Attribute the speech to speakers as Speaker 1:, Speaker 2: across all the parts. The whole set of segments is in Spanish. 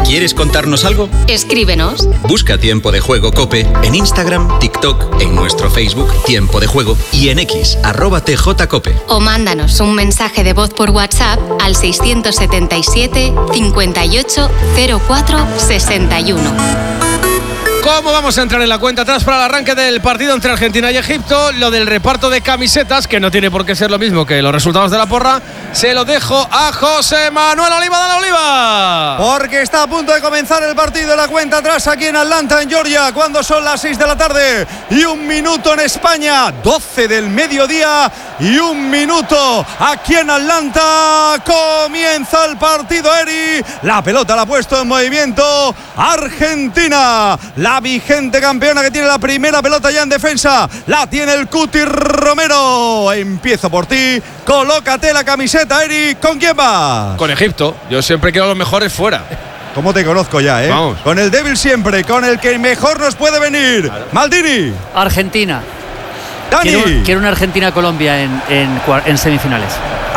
Speaker 1: ¿Quieres contarnos algo?
Speaker 2: Escríbenos.
Speaker 1: Busca Tiempo de Juego COPE en Instagram, TikTok, en nuestro Facebook Tiempo de Juego y en X, @TJCOPE.
Speaker 2: O mándanos un mensaje de voz por WhatsApp al 677 58 04 61.
Speaker 3: ¿Cómo vamos a entrar en la cuenta atrás para el arranque del partido entre Argentina y Egipto? Lo del reparto de camisetas, que no tiene por qué ser lo mismo que los resultados de la porra, se lo dejo a José Manuel Oliva. ¡Dale, Oliva!
Speaker 4: Porque está a punto de comenzar el partido de la cuenta atrás aquí en Atlanta, en Georgia, cuando son las 6 de la tarde y 1 minuto en España, 12 del mediodía y 1 minuto aquí en Atlanta. Comienza el partido, Eri. La pelota la ha puesto en movimiento Argentina, la vigente campeona que tiene la primera pelota ya en defensa. La tiene el Cuti Romero. Empiezo por ti. Colócate la camiseta, Eri. ¿Con quién vas?
Speaker 3: Con Egipto. Yo siempre quiero a los mejores fuera.
Speaker 4: ¿Cómo te conozco ya, eh?
Speaker 3: Vamos.
Speaker 4: Con el débil siempre, con el que mejor nos puede venir. Claro. Maldini.
Speaker 5: Argentina.
Speaker 4: Dani.
Speaker 5: Quiero una Argentina-Colombia en semifinales.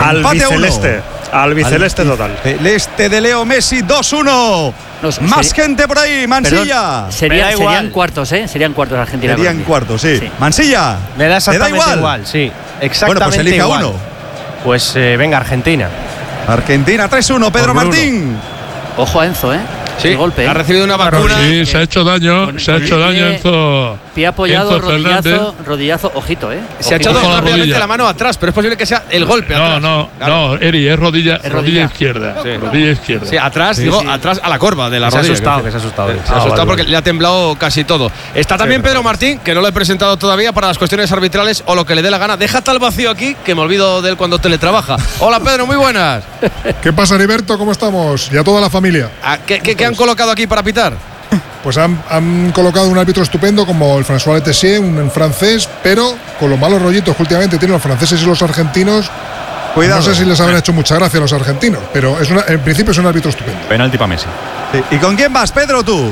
Speaker 6: Albiceleste total.
Speaker 4: El este de Leo Messi, 2-1. Más gente por ahí, Mansilla.
Speaker 5: Perdón, serían cuartos, ¿eh? Serían cuartos Argentina.
Speaker 4: Serían cuartos, sí. Mansilla.
Speaker 6: Me da exactamente igual, sí. Exactamente.
Speaker 4: Bueno, pues elija
Speaker 6: igual.
Speaker 4: uno.
Speaker 6: Pues venga, Argentina.
Speaker 4: Argentina 3-1, Pedro Martín.
Speaker 5: Ojo a Enzo, ¿eh?
Speaker 3: Sí,
Speaker 5: el golpe.
Speaker 3: Ha recibido una vacuna.
Speaker 7: Sí, se ha hecho daño. Enzo.
Speaker 5: Pie apoyado,
Speaker 7: Enzo
Speaker 5: rodillazo, ojito, ¿eh?
Speaker 3: Se ha echado rápidamente la mano atrás, pero es posible que sea el golpe atrás.
Speaker 7: No, Eri, es rodilla izquierda.
Speaker 3: Sí.
Speaker 7: Rodilla izquierda.
Speaker 3: Sí, atrás, atrás a la corva de la rodilla.
Speaker 6: Se ha asustado.
Speaker 3: Se ha asustado porque le ha temblado casi todo. Está también Pedro Martín, que no lo he presentado todavía para las cuestiones arbitrales o lo que le dé la gana. Deja tal vacío aquí que me olvido de él cuando teletrabaja. Hola, Pedro, muy buenas.
Speaker 8: ¿Qué pasa, Heriberto? ¿Cómo estamos? Y a toda la familia.
Speaker 3: ¿Qué han colocado aquí para pitar?
Speaker 8: Pues han colocado un árbitro estupendo como el François Letessier, un francés, pero con los malos rollitos que últimamente tienen los franceses y los argentinos. Cuidado. No sé si les habrán hecho mucha gracia a los argentinos, pero en principio es un árbitro estupendo.
Speaker 6: Penalti para Messi.
Speaker 4: Sí. ¿Y con quién vas, Pedro, tú?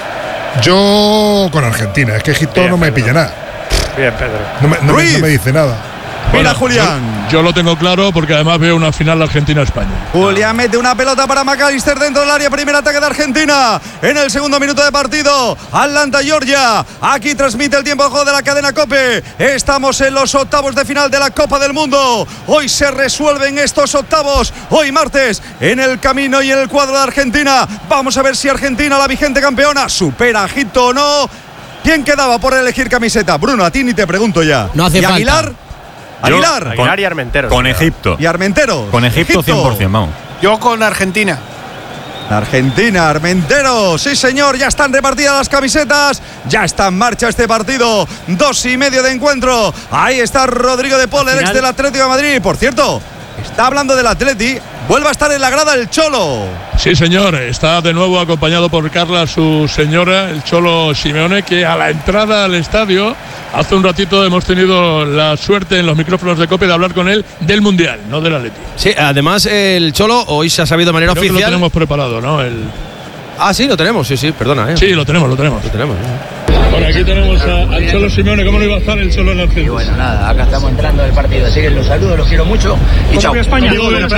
Speaker 8: Yo con Argentina, es que Egipto no me pilla nada.
Speaker 6: Bien, Pedro.
Speaker 8: No me dice nada.
Speaker 4: Mira, Julián.
Speaker 7: Yo lo tengo claro porque además veo una final Argentina-España.
Speaker 4: Julián mete una pelota para McAllister dentro del área. Primer ataque de Argentina en el segundo minuto de partido. Atlanta, Georgia. Aquí transmite el tiempo de juego de la cadena COPE. Estamos en los octavos de final de la Copa del Mundo. Hoy se resuelven estos octavos. Hoy martes en el camino y en el cuadro de Argentina. Vamos a ver si Argentina, la vigente campeona, supera a Egipto o no. ¿Quién quedaba por elegir camiseta? Bruno, a ti ni te pregunto ya.
Speaker 9: No hace
Speaker 4: ¿Y
Speaker 9: falta.
Speaker 4: Aguilar?
Speaker 6: Aguilar y Armentero.
Speaker 10: Con Egipto.
Speaker 4: ¿Y Armentero?
Speaker 10: Con Egipto 100%, vamos.
Speaker 9: Yo con Argentina.
Speaker 4: Argentina, Armentero, sí señor, ya están repartidas las camisetas, ya está en marcha este partido, 2:30 de encuentro. Ahí está Rodrigo de Paul, el ex del Atlético de Madrid. Por cierto, está hablando del Atleti, vuelve a estar en la grada el Cholo.
Speaker 7: Sí, señor, está de nuevo acompañado por Carla, su señora, el Cholo Simeone, que a la entrada al estadio, hace un ratito hemos tenido la suerte en los micrófonos de COPE de hablar con él del Mundial, no del Atleti.
Speaker 3: Sí, además el Cholo hoy se ha sabido de manera
Speaker 7: Creo que
Speaker 3: oficial.
Speaker 7: lo tenemos preparado, ¿no?
Speaker 3: Sí, lo tenemos, sí, perdona.
Speaker 7: Sí, lo tenemos. Bueno, aquí tenemos al Cholo Simeone. ¿Cómo le iba a estar el Cholo en el
Speaker 11: Y bueno, nada, acá estamos entrando del partido, así que los saludo, los quiero mucho y chao.
Speaker 7: España, ¿cómo lo ves,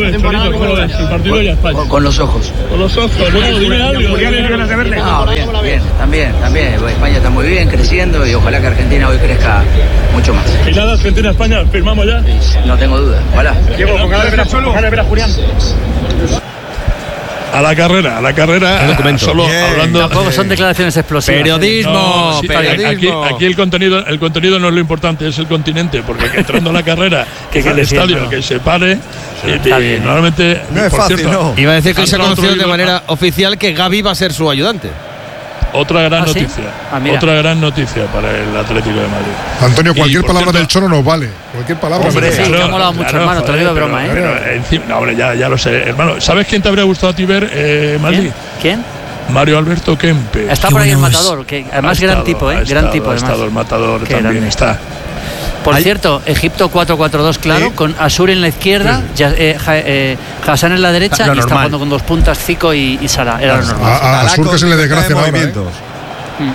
Speaker 7: el partido y a España?
Speaker 11: Con los ojos.
Speaker 7: Con los ojos, no, dime algo.
Speaker 11: No, bien, también. España está muy bien, creciendo y ojalá que Argentina hoy crezca mucho más.
Speaker 7: Final Argentina-España, ¿firmamos ya?
Speaker 11: No tengo duda, ojalá.
Speaker 7: Diego, con ganas de ver a Julián. A la carrera. Solo hablando.
Speaker 5: Tampoco son declaraciones explosivas.
Speaker 3: Periodismo.
Speaker 7: Aquí el contenido no es lo importante, es el continente, porque entrando a la carrera, que el estadio, que se pare. Y normalmente.
Speaker 4: No es fácil,
Speaker 7: cierto,
Speaker 4: no.
Speaker 3: Iba a decir que se ha conocido de manera oficial que Gavi va a ser su ayudante.
Speaker 7: Otra gran
Speaker 5: ¿sí?
Speaker 7: noticia.
Speaker 5: Otra
Speaker 7: gran noticia para el Atlético de Madrid.
Speaker 8: Antonio, cualquier palabra del Cholo nos vale. Cualquier palabra.
Speaker 5: Hombre, sí, te ha molado mucho, hermano, te lo digo de broma,
Speaker 7: Hombre, ya lo sé, hermano. ¿Sabes quién te habría gustado a ti ver, Madrid?
Speaker 5: ¿Quién?
Speaker 7: Mario Alberto Kempe.
Speaker 5: Está por ahí el Matador, que además gran tipo, gran tipo.
Speaker 7: Ha estado el Matador, también está.
Speaker 5: Por cierto, Egipto 4-4-2, claro, con Asur en la izquierda, Hassan en la derecha y está jugando con dos puntas, Zico y Sara. Era lo normal.
Speaker 8: A Asur que se le desgracia movimientos.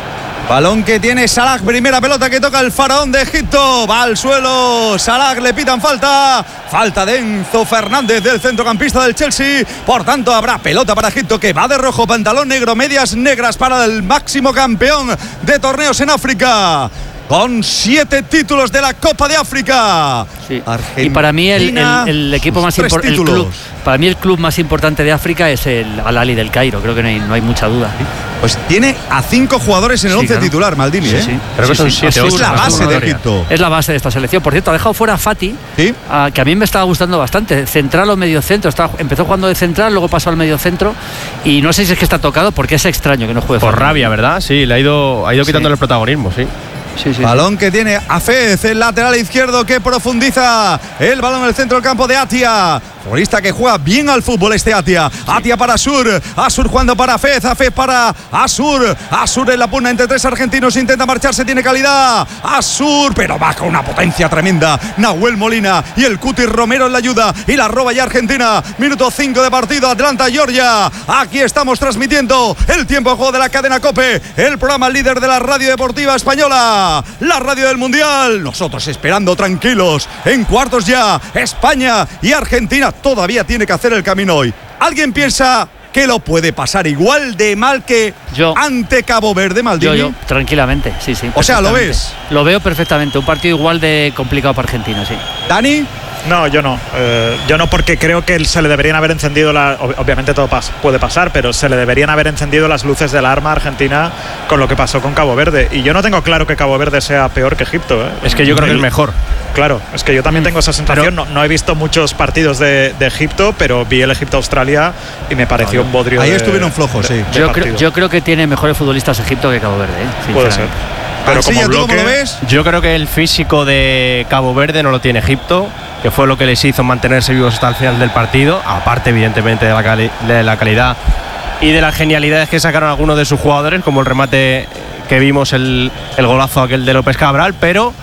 Speaker 4: Balón que tiene Salah, primera pelota que toca el faraón de Egipto, va al suelo, Salah, le pitan falta de Enzo Fernández, del centrocampista del Chelsea, por tanto habrá pelota para Egipto, que va de rojo, pantalón negro, medias negras para el máximo campeón de torneos en África, con 7 títulos de la Copa de África.
Speaker 5: Sí. Y para mí el equipo más importante, para mí el club más importante de África es el Al Ahly del Cairo, creo que no hay mucha duda.
Speaker 4: Pues tiene a 5 jugadores en el 11 titular, Maldini.
Speaker 5: Sí.
Speaker 6: Creo que son 7.
Speaker 4: Es la base de Egipto.
Speaker 5: Es la base de esta selección. Por cierto, ha dejado fuera a Fati, que a mí me estaba gustando bastante. Central o medio centro. Empezó jugando de central, luego pasó al medio centro. Y no sé si es que está tocado, porque es extraño que no juegue.
Speaker 6: Por rabia, ¿verdad? Sí, le ha ido quitándole el protagonismo, sí.
Speaker 4: Balón que tiene Hafez, el lateral izquierdo, que profundiza el balón en el centro del campo de Atia. Futbolista que juega bien al fútbol este Atia. Atia para Asur jugando para Hafez, Hafez para Asur en la pugna entre 3 argentinos, intenta marcharse, tiene calidad Asur, pero va con una potencia tremenda Nahuel Molina y el Cuti Romero en la ayuda, y la roba ya Argentina. Minuto 5 de partido, Atlanta, Georgia. Aquí estamos transmitiendo el tiempo de juego de la cadena COPE, el programa líder de la radio deportiva española, la radio del Mundial. Nosotros esperando tranquilos en cuartos ya. España y Argentina todavía tiene que hacer el camino hoy. ¿Alguien piensa que lo puede pasar igual de mal que ante Cabo Verde, Maldini?
Speaker 5: Yo, tranquilamente, sí.
Speaker 4: O sea, ¿lo ves?
Speaker 5: Lo veo perfectamente. Un partido igual de complicado para Argentina, sí.
Speaker 4: ¿Dani?
Speaker 9: No, yo no. Yo no, porque creo que se le deberían haber encendido obviamente todo puede pasar, pero se le deberían haber encendido las luces de alarma a Argentina con lo que pasó con Cabo Verde. Y yo no tengo claro que Cabo Verde sea peor que Egipto.
Speaker 6: Es que yo creo que es mejor.
Speaker 9: Claro, es que yo también tengo esa sensación. No he visto muchos partidos de Egipto, pero vi el Egipto-Australia y me pareció un bodrio.
Speaker 4: Ahí estuvieron flojos, sí.
Speaker 5: Yo creo que tiene mejores futbolistas Egipto que Cabo Verde.
Speaker 9: Puede ser.
Speaker 4: Pero como bloque, ¿cómo lo ves?
Speaker 6: Yo creo que el físico de Cabo Verde no lo tiene Egipto, que fue lo que les hizo mantenerse vivos hasta el final del partido, aparte evidentemente de la calidad y de las genialidades que sacaron algunos de sus jugadores, como el remate que vimos, el golazo aquel de López Cabral, pero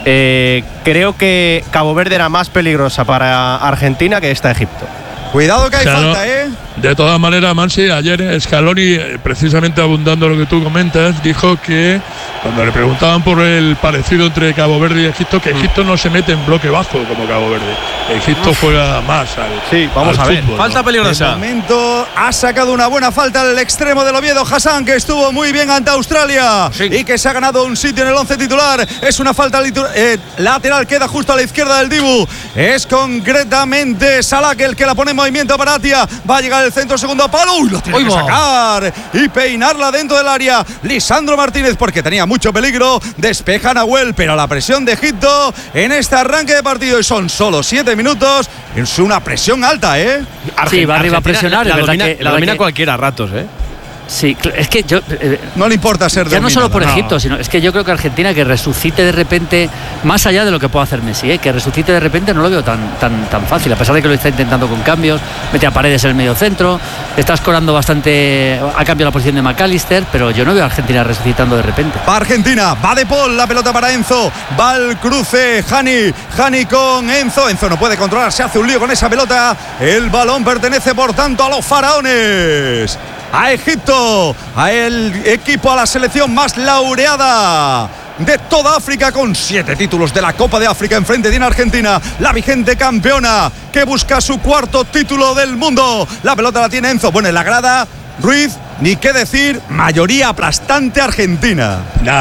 Speaker 6: creo que Cabo Verde era más peligrosa para Argentina que esta Egipto.
Speaker 4: Cuidado que hay falta,
Speaker 7: De todas maneras, Mansi, ayer Scaloni, precisamente abundando lo que tú comentas, dijo que cuando le preguntaban por el parecido entre Cabo Verde y Egipto, que Egipto no se mete en bloque bajo como Cabo Verde. Egipto juega más
Speaker 6: vamos a ver.
Speaker 7: Fútbol,
Speaker 3: falta peligrosa.
Speaker 4: De momento ha sacado una buena falta el extremo del Oviedo, Hassan, que estuvo muy bien ante Australia y que se ha ganado un sitio en el 11 titular. Es una falta lateral, queda justo a la izquierda del Dibu. Es concretamente Salah el que la pone en movimiento para Atia. Va a llegar el centro, segundo palo. Lo tiene que sacar y peinarla dentro del área Lisandro Martínez, porque tenía mucho peligro. Despeja Nahuel, pero la presión de Egipto en este arranque de partido, y son solo 7 minutos. Es una presión alta,
Speaker 5: Sí, va arriba a presionar.
Speaker 3: La domina cualquiera a ratos,
Speaker 5: Sí, es que yo
Speaker 4: no le importa ser
Speaker 5: ya no solo por Egipto, sino es que yo creo que Argentina, que resucite de repente, más allá de lo que pueda hacer Messi, que resucite de repente, no lo veo tan fácil, a pesar de que lo está intentando con cambios. Mete a Paredes en el medio centro, está escorando bastante, ha cambiado la posición de McAllister, pero yo no veo a Argentina resucitando de repente.
Speaker 4: Va Argentina, va De Paul, la pelota para Enzo, va al cruce Hani con Enzo no puede controlar, se hace un lío con esa pelota. El balón pertenece por tanto a los faraones, a Egipto, a el equipo, a la selección más laureada de toda África, con 7 títulos de la Copa de África. Enfrente tiene Argentina, la vigente campeona, que busca su 4º título del mundo. La pelota la tiene Enzo, bueno, en la grada Ruiz, ni qué decir, mayoría aplastante Argentina.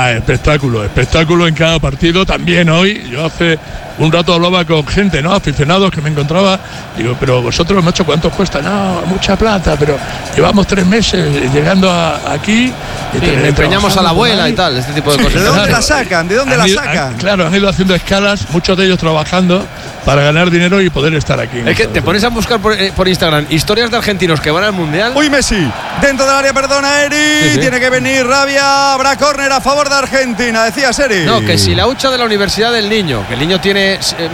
Speaker 7: Espectáculo en cada partido. También hoy, yo hace un rato hablaba con gente, aficionados, que me encontraba, digo, pero vosotros, macho, ¿cuánto cuesta? No, mucha plata, pero llevamos 3 meses llegando aquí.
Speaker 3: Le empeñamos a la abuela y tal, este tipo de cosas.
Speaker 4: ¿De dónde la sacan?
Speaker 7: Claro, han ido haciendo escalas, muchos de ellos trabajando para ganar dinero y poder estar aquí.
Speaker 3: Es que te pones a buscar por Instagram historias de argentinos que van al Mundial.
Speaker 4: Uy, Messi, dentro del área, perdona, Eri, tiene que venir Rabia, habrá córner a favor de Argentina, decías, Eri.
Speaker 3: No, que si la hucha de la universidad del niño, que el niño tiene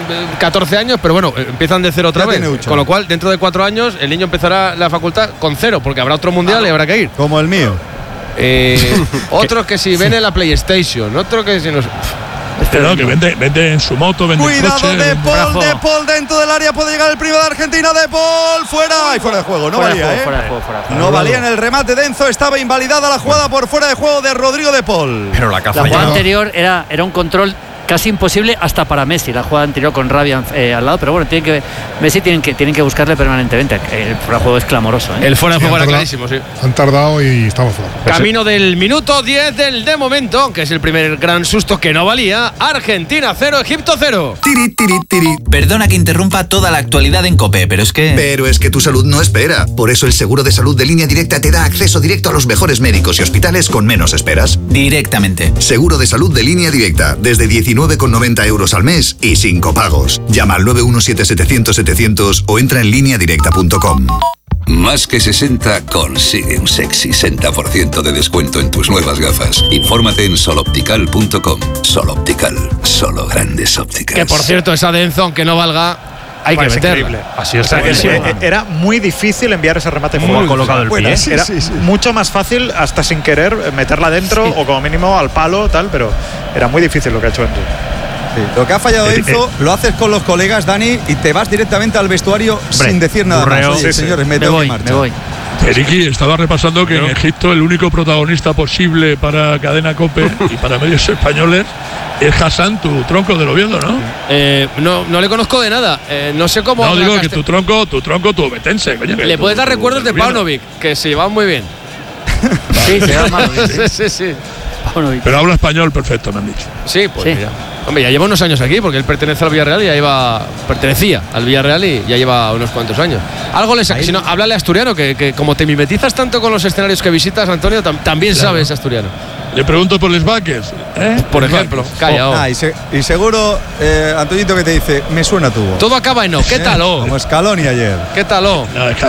Speaker 3: 14 años, pero bueno, empiezan de cero otra vez. Con lo cual, dentro de 4 años, el niño empezará la facultad con 0, porque habrá otro mundial y habrá que ir.
Speaker 4: Como el mío.
Speaker 3: Otros que si ven en la PlayStation, otro que si no.
Speaker 7: Pero que vende en su moto, vende en
Speaker 4: Cuidado
Speaker 7: coche.
Speaker 4: de Paul dentro del área, puede llegar el primero de Argentina, de Paul, fuera y fuera de juego, no valía,
Speaker 5: fuera de juego.
Speaker 4: No valía en el remate de Enzo, estaba invalidada la jugada por fuera de juego de Rodrigo de Paul.
Speaker 3: Pero la
Speaker 5: jugada anterior era un control casi imposible hasta para Messi, la jugada anterior con Rabia al lado, pero bueno, Messi tienen que buscarle permanentemente. El fuera de juego es clamoroso, ¿eh?
Speaker 3: El fuera de juego era clarísimo, sí.
Speaker 8: Han tardado y estamos fuera.
Speaker 3: Camino del minuto 10 del de momento, que es el primer gran susto que no valía. Argentina 0, Egipto 0.
Speaker 10: Perdona que interrumpa toda la actualidad en COPE, pero es que tu salud no espera. Por eso el seguro de salud de Línea Directa te da acceso directo a los mejores médicos y hospitales con menos esperas. Directamente. Seguro de salud de Línea Directa, desde 19,90 € al mes y sin copagos. Llama al 917-700-700 o entra en lineadirecta.com.
Speaker 12: Más que 60 consigue un sexy 60% de descuento en tus nuevas gafas. Infórmate en soloptical.com. Soloptical, solo grandes ópticas.
Speaker 3: Que por cierto, esa de Enzo, aunque no valga, hay que meterla.
Speaker 9: Así es. Era muy difícil enviar ese remate fuera.
Speaker 6: Muy colocado el pie.
Speaker 9: Era mucho más fácil, hasta sin querer, meterla dentro o como mínimo al palo, tal, pero era muy difícil lo que ha hecho Enzo.
Speaker 4: Sí. Lo que ha fallado Enzo lo haces con los colegas, Dani, y te vas directamente al vestuario sin decir nada más. Oye, señores, me voy.
Speaker 7: Ricky, estaba repasando que en Egipto el único protagonista posible para Cadena COPE y para medios españoles es Hassan, tu tronco del Oviedo, ¿no?
Speaker 3: No le conozco de nada. No sé cómo.
Speaker 7: No, digo que tu tronco, tu obetense. Coño,
Speaker 3: le puedes dar recuerdos de Paunovic, que se llevaban muy bien.
Speaker 5: Sí, se llevaban mal.
Speaker 3: Sí.
Speaker 7: Pero habla español perfecto, me han dicho.
Speaker 3: Sí, pues mira. Hombre, ya lleva unos años aquí, porque él pertenece al Villarreal y pertenecía al Villarreal y ya lleva unos cuantos años. Algo le saca, si no, háblale asturiano, que como te mimetizas tanto con los escenarios que visitas, Antonio, también sabes asturiano.
Speaker 7: Le pregunto por los Baques,
Speaker 3: por ejemplo. Calla.
Speaker 4: Y seguro, Antoñito, que te dice, me suena tu voz.
Speaker 3: Todo acaba en no. ¿Qué tal?
Speaker 4: Como Scaloni ayer.
Speaker 3: ¿Qué tal?
Speaker 7: No,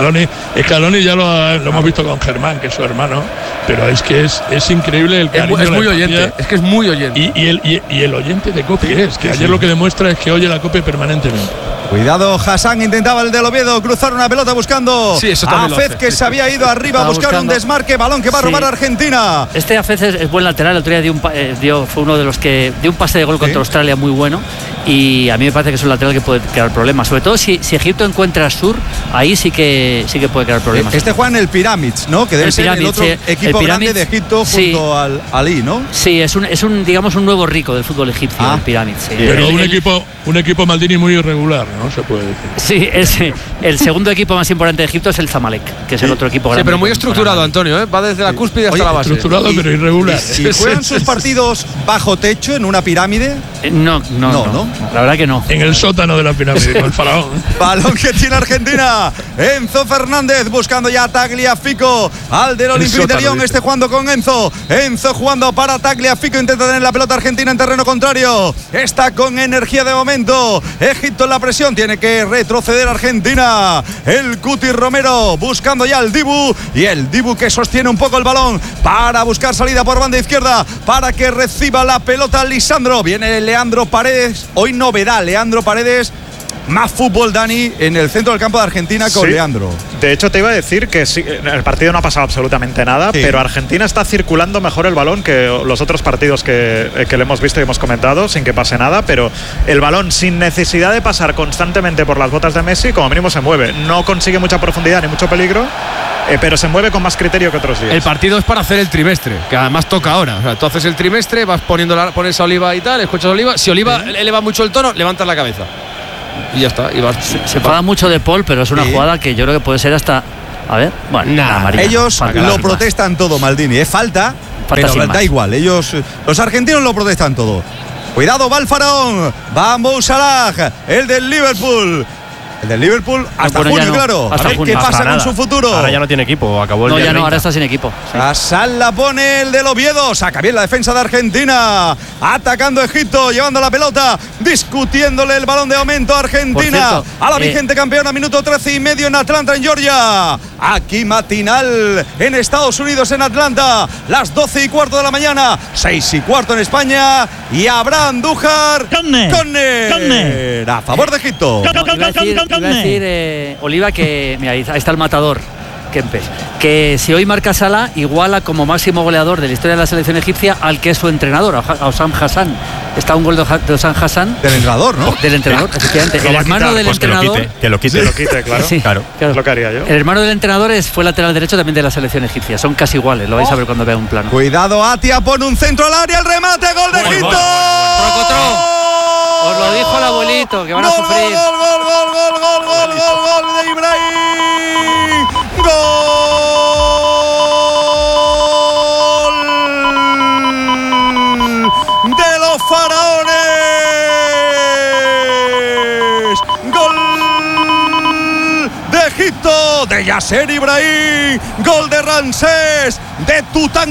Speaker 7: Scaloni ya lo hemos visto con Germán, que es su hermano, pero es que es increíble el cariño.
Speaker 3: Es muy oyente. Es que es muy oyente.
Speaker 7: Y el oyente de COPE es que ayer lo que demuestra es que oye la COPE permanentemente.
Speaker 4: Cuidado, Hassan intentaba el del Oviedo cruzar una pelota buscando a Fez, que se había ido arriba a buscar un desmarque, balón que va a robar Argentina.
Speaker 5: Este Fez es buen lateral, el otro día fue uno de los que dio un pase de gol contra Australia muy bueno, y a mí me parece que es un lateral que puede crear problemas, sobre todo si Egipto encuentra a Sur, ahí sí que puede crear problemas.
Speaker 4: Este juega en el Pyramids, ¿no? Que debe ser el otro equipo grande de Egipto junto al Ali, ¿no?
Speaker 5: Sí, es un digamos un nuevo rico del fútbol egipcio, el Pyramids. Sí.
Speaker 7: Pero un equipo Maldini muy irregular, ¿no? Se puede decir.
Speaker 5: Sí, el segundo equipo más importante de Egipto es el Zamalek, que es el otro equipo grande.
Speaker 3: Sí, pero muy estructurado, Antonio, va desde la cúspide hasta la base.
Speaker 7: Estructurado, pero irregular.
Speaker 4: ¿Y juegan sus partidos bajo techo, en una pirámide?
Speaker 5: No, la verdad que no.
Speaker 7: En el sótano de la pirámide, con el faraón.
Speaker 4: Balón que tiene Argentina. Enzo Fernández buscando ya a Tagliafico, al del Olympique de Lyon. Jugando con Enzo jugando para Tagliafico, intenta tener la pelota Argentina en terreno contrario. Está con energía de momento. Egipto en la presión, tiene que retroceder Argentina. El Cuti Romero buscando ya el Dibu, y el Dibu que sostiene un poco el balón para buscar salida por banda izquierda para que reciba la pelota Lisandro. Viene Leandro Paredes, hoy novedad, Leandro Paredes. Más fútbol, Dani, en el centro del campo de Argentina con Leandro.
Speaker 9: De hecho, te iba a decir que sí, en el partido no ha pasado absolutamente nada, pero Argentina está circulando mejor el balón que los otros partidos que le hemos visto y hemos comentado, sin que pase nada, pero el balón, sin necesidad de pasar constantemente por las botas de Messi, como mínimo se mueve. No consigue mucha profundidad ni mucho peligro, pero se mueve con más criterio que otros días.
Speaker 3: El partido es para hacer el trimestre, que además toca ahora. O sea, tú haces el trimestre, vas pones a Oliva y tal, escuchas a Oliva. Si Oliva eleva mucho el tono, levantas la cabeza. Y ya está. Y
Speaker 5: se paga mucho de Paul, pero es una jugada que yo creo que puede ser hasta. A ver, bueno,
Speaker 4: ellos lo protestan todo, Maldini. Es falta pero da igual. Los argentinos lo protestan todo. Cuidado, va el faraón. Va Mo Salah, el del Liverpool. El del Liverpool hasta junio, claro. A ver qué pasa con su futuro.
Speaker 6: Ahora ya no tiene equipo, acabó el día 30.
Speaker 5: Ahora está sin equipo.
Speaker 4: Hassan la pone el del Oviedo. Saca bien la defensa de Argentina. Atacando Egipto, llevando la pelota, discutiéndole el balón de aumento a Argentina. A la vigente campeona, minuto 13:30 en Atlanta, en Georgia. Aquí matinal en Estados Unidos, en Atlanta. Las 12:15 de la mañana, 6:15 en España. Y habrá Andújar. Córner. A favor de Egipto.
Speaker 5: Iba a decir, Oliva, que mira, ahí está el matador, Kempes, que si hoy marca Salah, iguala como máximo goleador de la historia de la selección egipcia al que es su entrenador, a Osam Hassan, está un gol de Hassan Hassan.
Speaker 4: Del entrenador, ¿no?
Speaker 5: Del entrenador, efectivamente. El hermano del entrenador.
Speaker 6: Que lo quite,
Speaker 9: claro.
Speaker 5: Sí,
Speaker 6: claro.
Speaker 9: Es lo que haría yo.
Speaker 5: El hermano del entrenador fue lateral derecho también de la selección egipcia. Son casi iguales, lo vais a ver cuando vea un plano.
Speaker 4: Cuidado, Atia pone un centro al área, el remate, gol de Egipto.
Speaker 5: Os lo dijo el abuelito, que van a sufrir.
Speaker 4: Gol de Ibrahim. Gol de los faraones. Gol de Egipto, de Yasser Ibrahim. Gol de Ramsés, de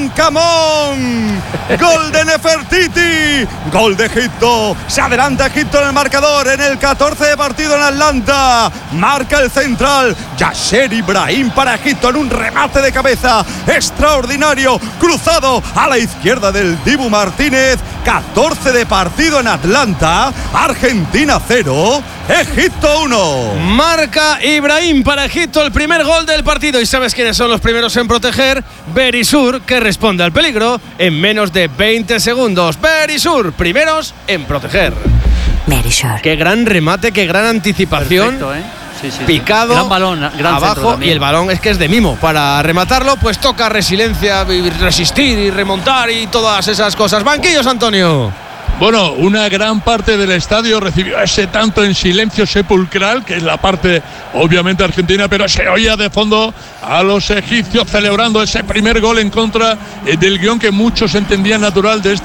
Speaker 4: Tutankamón. Gol de Nefertiti. Gol de Egipto. Se adelanta Egipto en el marcador en el 14 de partido en Atlanta. Marca el central Yasser Ibrahim para Egipto en un remate de cabeza extraordinario, cruzado a la izquierda del Dibu Martínez. 14 de partido en Atlanta. Argentina 0, Egipto 1.
Speaker 3: Marca Ibrahim para Egipto el primer gol del partido. ¿Y sabes quiénes son los primeros en proteger? Berisur, que responde al peligro en menos de 20 segundos. Berisur, primeros en proteger.
Speaker 13: Berisur.
Speaker 3: Qué gran remate, qué gran anticipación.
Speaker 5: Perfecto, ¿eh? Sí,
Speaker 3: picado,
Speaker 5: gran balón, gran
Speaker 3: abajo, y el balón es que es de mimo. Para rematarlo, pues toca resiliencia, resistir y remontar y todas esas cosas. Banquillos, Antonio.
Speaker 7: Bueno, una gran parte del estadio recibió ese tanto en silencio sepulcral, que es la parte obviamente argentina, pero se oía de fondo a los egipcios celebrando ese primer gol en contra del guión que muchos entendían natural de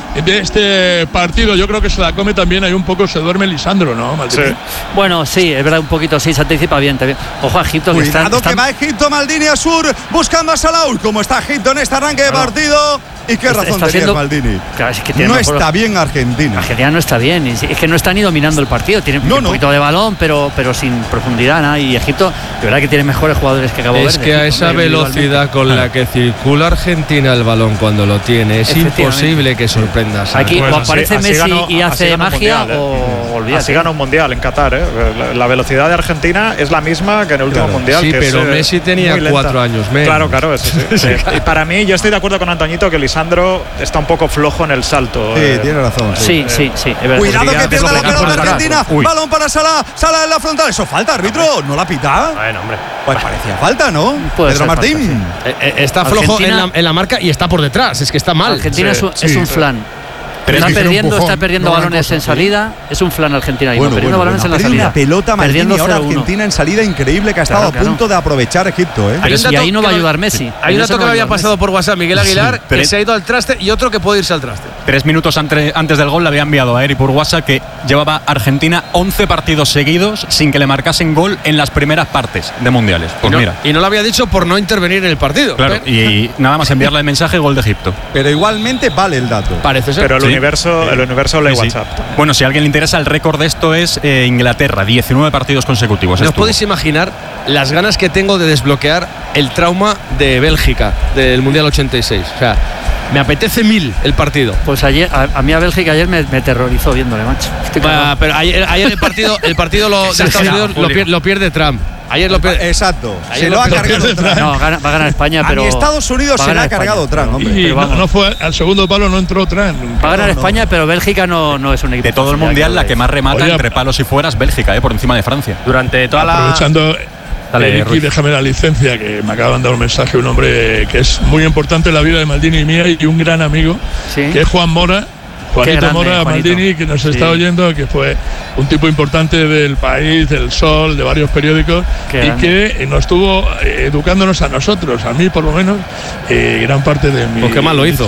Speaker 7: este partido. Yo creo que se la come también, ahí un poco se duerme Lisandro, ¿no, Maldini?
Speaker 5: Sí. Bueno, sí, es verdad, un poquito, sí, se anticipa bien. Ojo a Egipto.
Speaker 4: Cuidado que va Egipto, Maldini a sur, buscando a Salah. ¿Cómo está Egipto en este arranque de partido? ¿Y qué razón tenías, Maldini?
Speaker 5: Claro, es que
Speaker 4: no está bien Argentina.
Speaker 5: Argentina no está bien. Es que no está ni dominando el partido. Tiene un poquito de balón, pero sin profundidad, ¿no? Y Egipto, de verdad que tiene mejores jugadores que Cabo Verde.
Speaker 3: Es que a esa velocidad con la que circula Argentina el balón cuando lo tiene, es imposible que sorprendas.
Speaker 5: Aquí o aparece Messi y hace magia o olvídate.
Speaker 9: Así gana un mundial en Qatar, ¿eh? La velocidad de Argentina es la misma que en el último mundial.
Speaker 3: Sí,
Speaker 9: que
Speaker 3: pero Messi tenía 4 años menos.
Speaker 9: Claro, eso sí. Y para mí, yo estoy de acuerdo con Antoñito que Lisandro está un poco flojo en el salto.
Speaker 4: Sí, tiene razón.
Speaker 5: Sí.
Speaker 4: Cuidado que pierde la pelota Argentina. Balón para Salah. Salah en la frontal. ¿Eso falta, árbitro? ¿No la pita?
Speaker 6: Bueno, hombre.
Speaker 4: Pues parecía falta, ¿no? Pedro Martín.
Speaker 3: Está flojo en la marca y está por detrás. Es que está mal.
Speaker 5: Argentina es un flan. Pero está perdiendo balones en salida. Es un flan Argentina. Perdiendo balones en la salida.
Speaker 4: Una pelota Maldini ahora Argentina en salida increíble que ha estado a punto de aprovechar Egipto.
Speaker 5: Y ahí no va a ayudar Messi.
Speaker 3: Hay un dato que me había pasado por WhatsApp Miguel Aguilar, que se ha ido al traste, y otro que puede irse al traste.
Speaker 14: 3 minutos antes del gol le había enviado a Eri por WhatsApp que llevaba Argentina 11 partidos seguidos sin que le marcasen gol en las primeras partes de mundiales. Pues
Speaker 3: y no lo había dicho por no intervenir en el partido.
Speaker 14: Claro, y nada más enviarle el mensaje, gol de Egipto.
Speaker 4: Pero igualmente vale el dato.
Speaker 3: Parece ser.
Speaker 9: Pero el universo lee WhatsApp.
Speaker 14: Bueno, si a alguien le interesa, el récord de esto es Inglaterra, 19 partidos consecutivos.
Speaker 3: ¿No os podéis imaginar las ganas que tengo de desbloquear el trauma de Bélgica del Mundial 86? O sea, me apetece 1000 el partido.
Speaker 5: Pues ayer, a mí a Bélgica ayer me aterrorizó viéndole, macho.
Speaker 3: Pero ayer el partido de Estados Unidos lo pierde Trump. Ayer lo pierde.
Speaker 4: Exacto. Se lo ha cargado Trump.
Speaker 5: No, va a ganar España, pero.
Speaker 4: A Estados Unidos se lo ha cargado Trump, hombre.
Speaker 7: Y no fue al segundo palo, no entró Trump.
Speaker 5: Va a ganar España, pero Bélgica no es un equipo.
Speaker 14: De todo el mundial, la que más remata entre palos y fueras, Bélgica, por encima de Francia.
Speaker 6: Durante toda
Speaker 7: Aprovechando. Ricky, déjame la licencia, que me acaba de mandar un mensaje un hombre que es muy importante en la vida de Maldini y mía, y un gran amigo, que es Juan Mora. Juanito Mora, Maldini, que nos está oyendo, que fue un tipo importante del País, del Sol, de varios periódicos, que nos estuvo educándonos a nosotros, a mí por lo menos, gran parte de mi
Speaker 3: qué mal lo hizo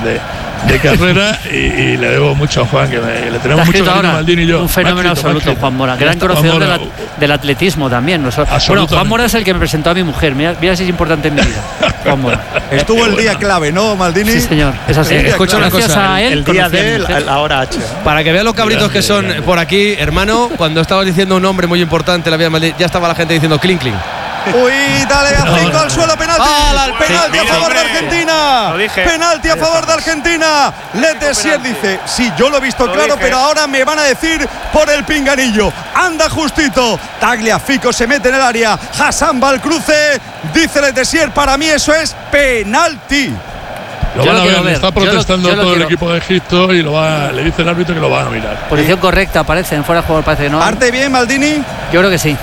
Speaker 7: de carrera, y le debo mucho a Juan, que le tenemos mucho cariño a Maldini y yo.
Speaker 5: Un fenómeno absoluto, Juan Mora, gran conocedor del atletismo también. Bueno, Juan Mora es el que me presentó a mi mujer, mira si es importante en mi vida. Juan Mora.
Speaker 4: Estuvo el día clave, ¿no, Maldini?
Speaker 5: Sí, señor, es así.
Speaker 3: Escucha una cosa,
Speaker 5: a él,
Speaker 9: el día de la hora H.
Speaker 3: Para que vean los cabritos que son por aquí, hermano, cuando estabas diciendo un nombre muy importante en la vida de Maldini, ya estaba la gente diciendo clink clink.
Speaker 4: Uy, dale a 5 al suelo, penalti. Penalti a favor de Argentina. Penalti a favor de Argentina. Letessier dice, sí, yo lo he visto claro, pero ahora me van a decir por el pinganillo. Anda justito. Tagliafico se mete en el área. Hassan va al cruce. Dice Letessier, para mí eso es penalti.
Speaker 7: Lo van a ver, le está protestando todo el equipo de Egipto y le dice el árbitro que lo van a mirar.
Speaker 5: Posición correcta, parece, en fuera de juego parece que no.
Speaker 4: ¿Parte bien Maldini?
Speaker 5: Yo creo que sí.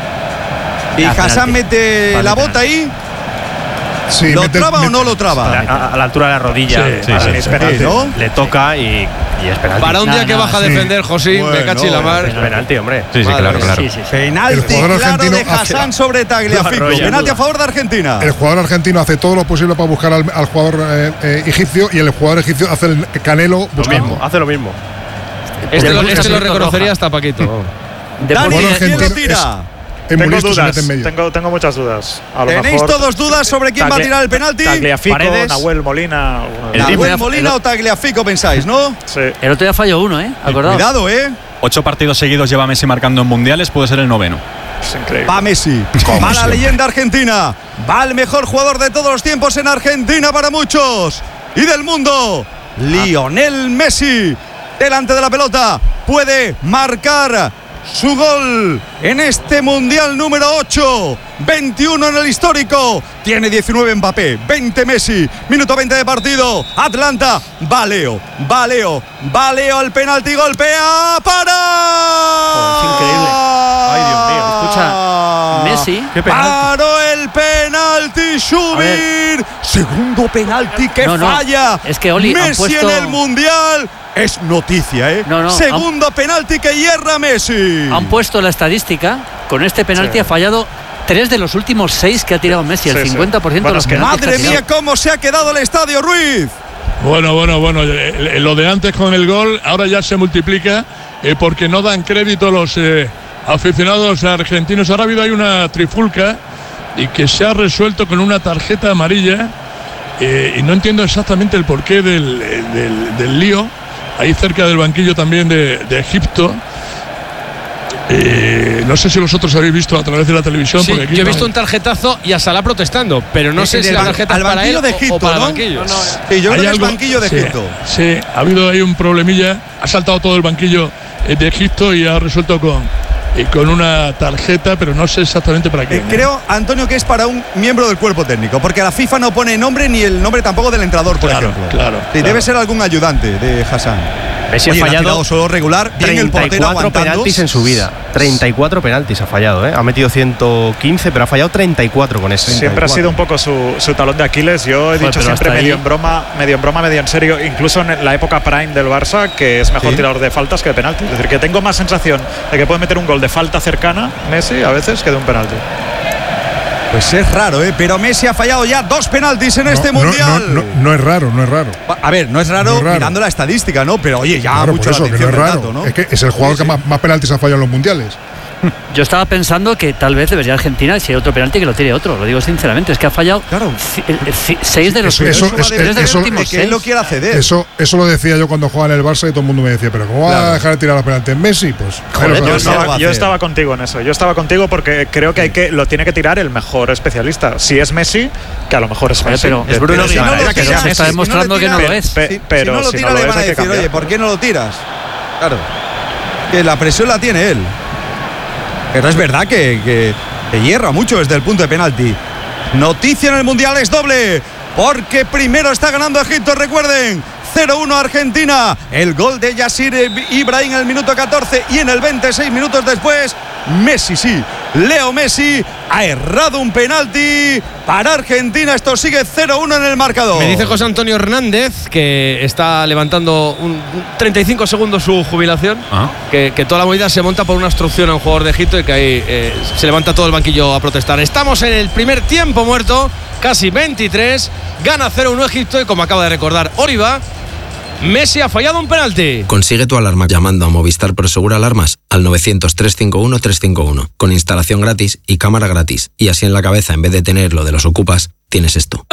Speaker 4: ¿Y Hassan mete la bota ahí?
Speaker 8: Sí,
Speaker 4: ¿Lo traba o no lo traba?
Speaker 6: A la altura de la rodilla. Es penalti, ¿no? Le toca y es penalti.
Speaker 3: Para un día que baja a defender, José, me cachi la mar.
Speaker 6: Es penalti, hombre.
Speaker 14: Sí, claro.
Speaker 4: Penalti claro de Hassan sobre Tagliafico. Penalti a favor de Argentina.
Speaker 8: El jugador argentino hace todo lo posible para buscar al jugador egipcio y el jugador egipcio hace el Canelo buscando.
Speaker 6: Hace lo mismo.
Speaker 3: Este lo reconocería hasta Paquito.
Speaker 4: Dani, ¿quién lo tira?
Speaker 9: Tengo dudas, tengo muchas dudas.
Speaker 4: ¿Tenéis todos dudas sobre quién va a tirar el penalti?
Speaker 9: Tagliafico, Nahuel Molina.
Speaker 4: Nahuel Molina o Tagliafico pensáis, ¿no?
Speaker 5: Sí. El otro día falló uno, acordado.
Speaker 4: Cuidado,
Speaker 14: 8 partidos seguidos lleva Messi marcando en mundiales, puede ser el 9º.
Speaker 9: Es increíble.
Speaker 4: Va Messi, va la leyenda argentina, va el mejor jugador de todos los tiempos en Argentina para muchos y del mundo, Lionel Messi, delante de la pelota, puede marcar su gol en este Mundial número 8, 21 en el histórico, tiene 19 Mbappé, 20 Messi, minuto 20 de partido, Atlanta, va Leo al penalti, golpea, para.
Speaker 5: Es increíble. Ay, Dios mío, escucha, Messi.
Speaker 4: Paró el penalti, Schubir, segundo penalti que falla.
Speaker 5: Es que Oli,
Speaker 4: Messi en el Mundial. Es noticia, Segundo penalti que hierra Messi.
Speaker 5: Han puesto la estadística. Con este penalti ha fallado 3 de los últimos 6 que ha tirado Messi. El 50% de los penaltis.
Speaker 4: Madre mía, cómo se ha quedado el estadio, Ruiz.
Speaker 7: Bueno. Lo de antes con el gol, ahora ya se multiplica porque no dan crédito los aficionados argentinos. Ahora ha habido ahí una trifulca y que se ha resuelto con una tarjeta amarilla. Y no entiendo exactamente el porqué del lío. Ahí cerca del banquillo también de Egipto. No sé si vosotros habéis visto a través de la televisión.
Speaker 3: Sí, porque yo he visto un tarjetazo y a Salah protestando, pero no sé si la tarjeta es para él
Speaker 4: de Egipto,
Speaker 3: o para el
Speaker 4: ¿no?
Speaker 3: banquillo.
Speaker 4: Sí, yo creo que es banquillo de Egipto.
Speaker 7: Sí, ha habido ahí un problemilla. Ha saltado todo el banquillo de Egipto y ha resuelto con una tarjeta, pero no sé exactamente para qué.
Speaker 4: Creo, Antonio, que es para un miembro del cuerpo técnico, porque la FIFA no pone nombre ni el nombre tampoco del entrenador, por ejemplo.
Speaker 7: Claro.
Speaker 4: Debe ser algún ayudante de Hassan.
Speaker 6: Messi ha fallado
Speaker 4: solo regular,
Speaker 6: 34 penaltis en su vida. 34 penaltis ha fallado, Ha metido 115, pero ha fallado 34 con ese.
Speaker 9: Siempre ha sido un poco su talón de Aquiles. Yo he dicho siempre medio en broma, medio en serio, incluso en la época prime del Barça, que es mejor tirador de faltas que de penaltis. Es decir, que tengo más sensación de que puede meter un gol de falta cercana Messi a veces que de un penalti.
Speaker 4: Pues es raro, pero Messi ha fallado ya 2 penaltis en este Mundial.
Speaker 8: No es raro.
Speaker 4: A ver, no es raro mirando la estadística, ¿no? Pero oye, ya mucho la atención del dato, ¿no?
Speaker 8: Es que es el jugador que más penaltis ha fallado en los Mundiales.
Speaker 5: Yo estaba pensando que tal vez debería Argentina, si hay otro penalti, que lo tire otro. Lo digo sinceramente, es que ha fallado 6 de los últimos 6.
Speaker 4: Que él lo quiera ceder.
Speaker 8: Eso lo decía yo cuando jugaba en el Barça y todo el mundo me decía, pero ¿cómo va a dejar de tirar los penaltis en Messi? Pues
Speaker 9: yo estaba contigo en eso. Yo estaba contigo porque creo que lo tiene que tirar el mejor especialista. Si es Messi, que a lo mejor es Messi.
Speaker 5: Pero es Bruno Guimaraes, que se está demostrando que no lo es.
Speaker 4: Pero si no lo tira, le van a decir, oye, ¿por qué no lo tiras? Claro. Que la presión la tiene él. Pero es verdad que hierra mucho desde el punto de penalti. Noticia en el Mundial es doble, porque primero está ganando Egipto, recuerden. 0-1 Argentina. El gol de Yasir Ibrahim en el minuto 14 y en el 26 minutos después, Messi, Leo Messi ha errado un penalti para Argentina. Esto sigue 0-1 en el marcador.
Speaker 3: Me dice José Antonio Hernández que está levantando 35 segundos su jubilación, que toda la movida se monta por una obstrucción a un jugador de Egipto y que ahí se levanta todo el banquillo a protestar. Estamos en el primer tiempo muerto, casi 23, gana 0-1 Egipto y como acaba de recordar Oliva, Messi ha fallado un penalti.
Speaker 13: Consigue tu alarma llamando a Movistar Prosegur Alarmas al 900-351-351 con instalación gratis y cámara gratis. Y así en la cabeza, en vez de tener lo de los ocupas, tienes esto.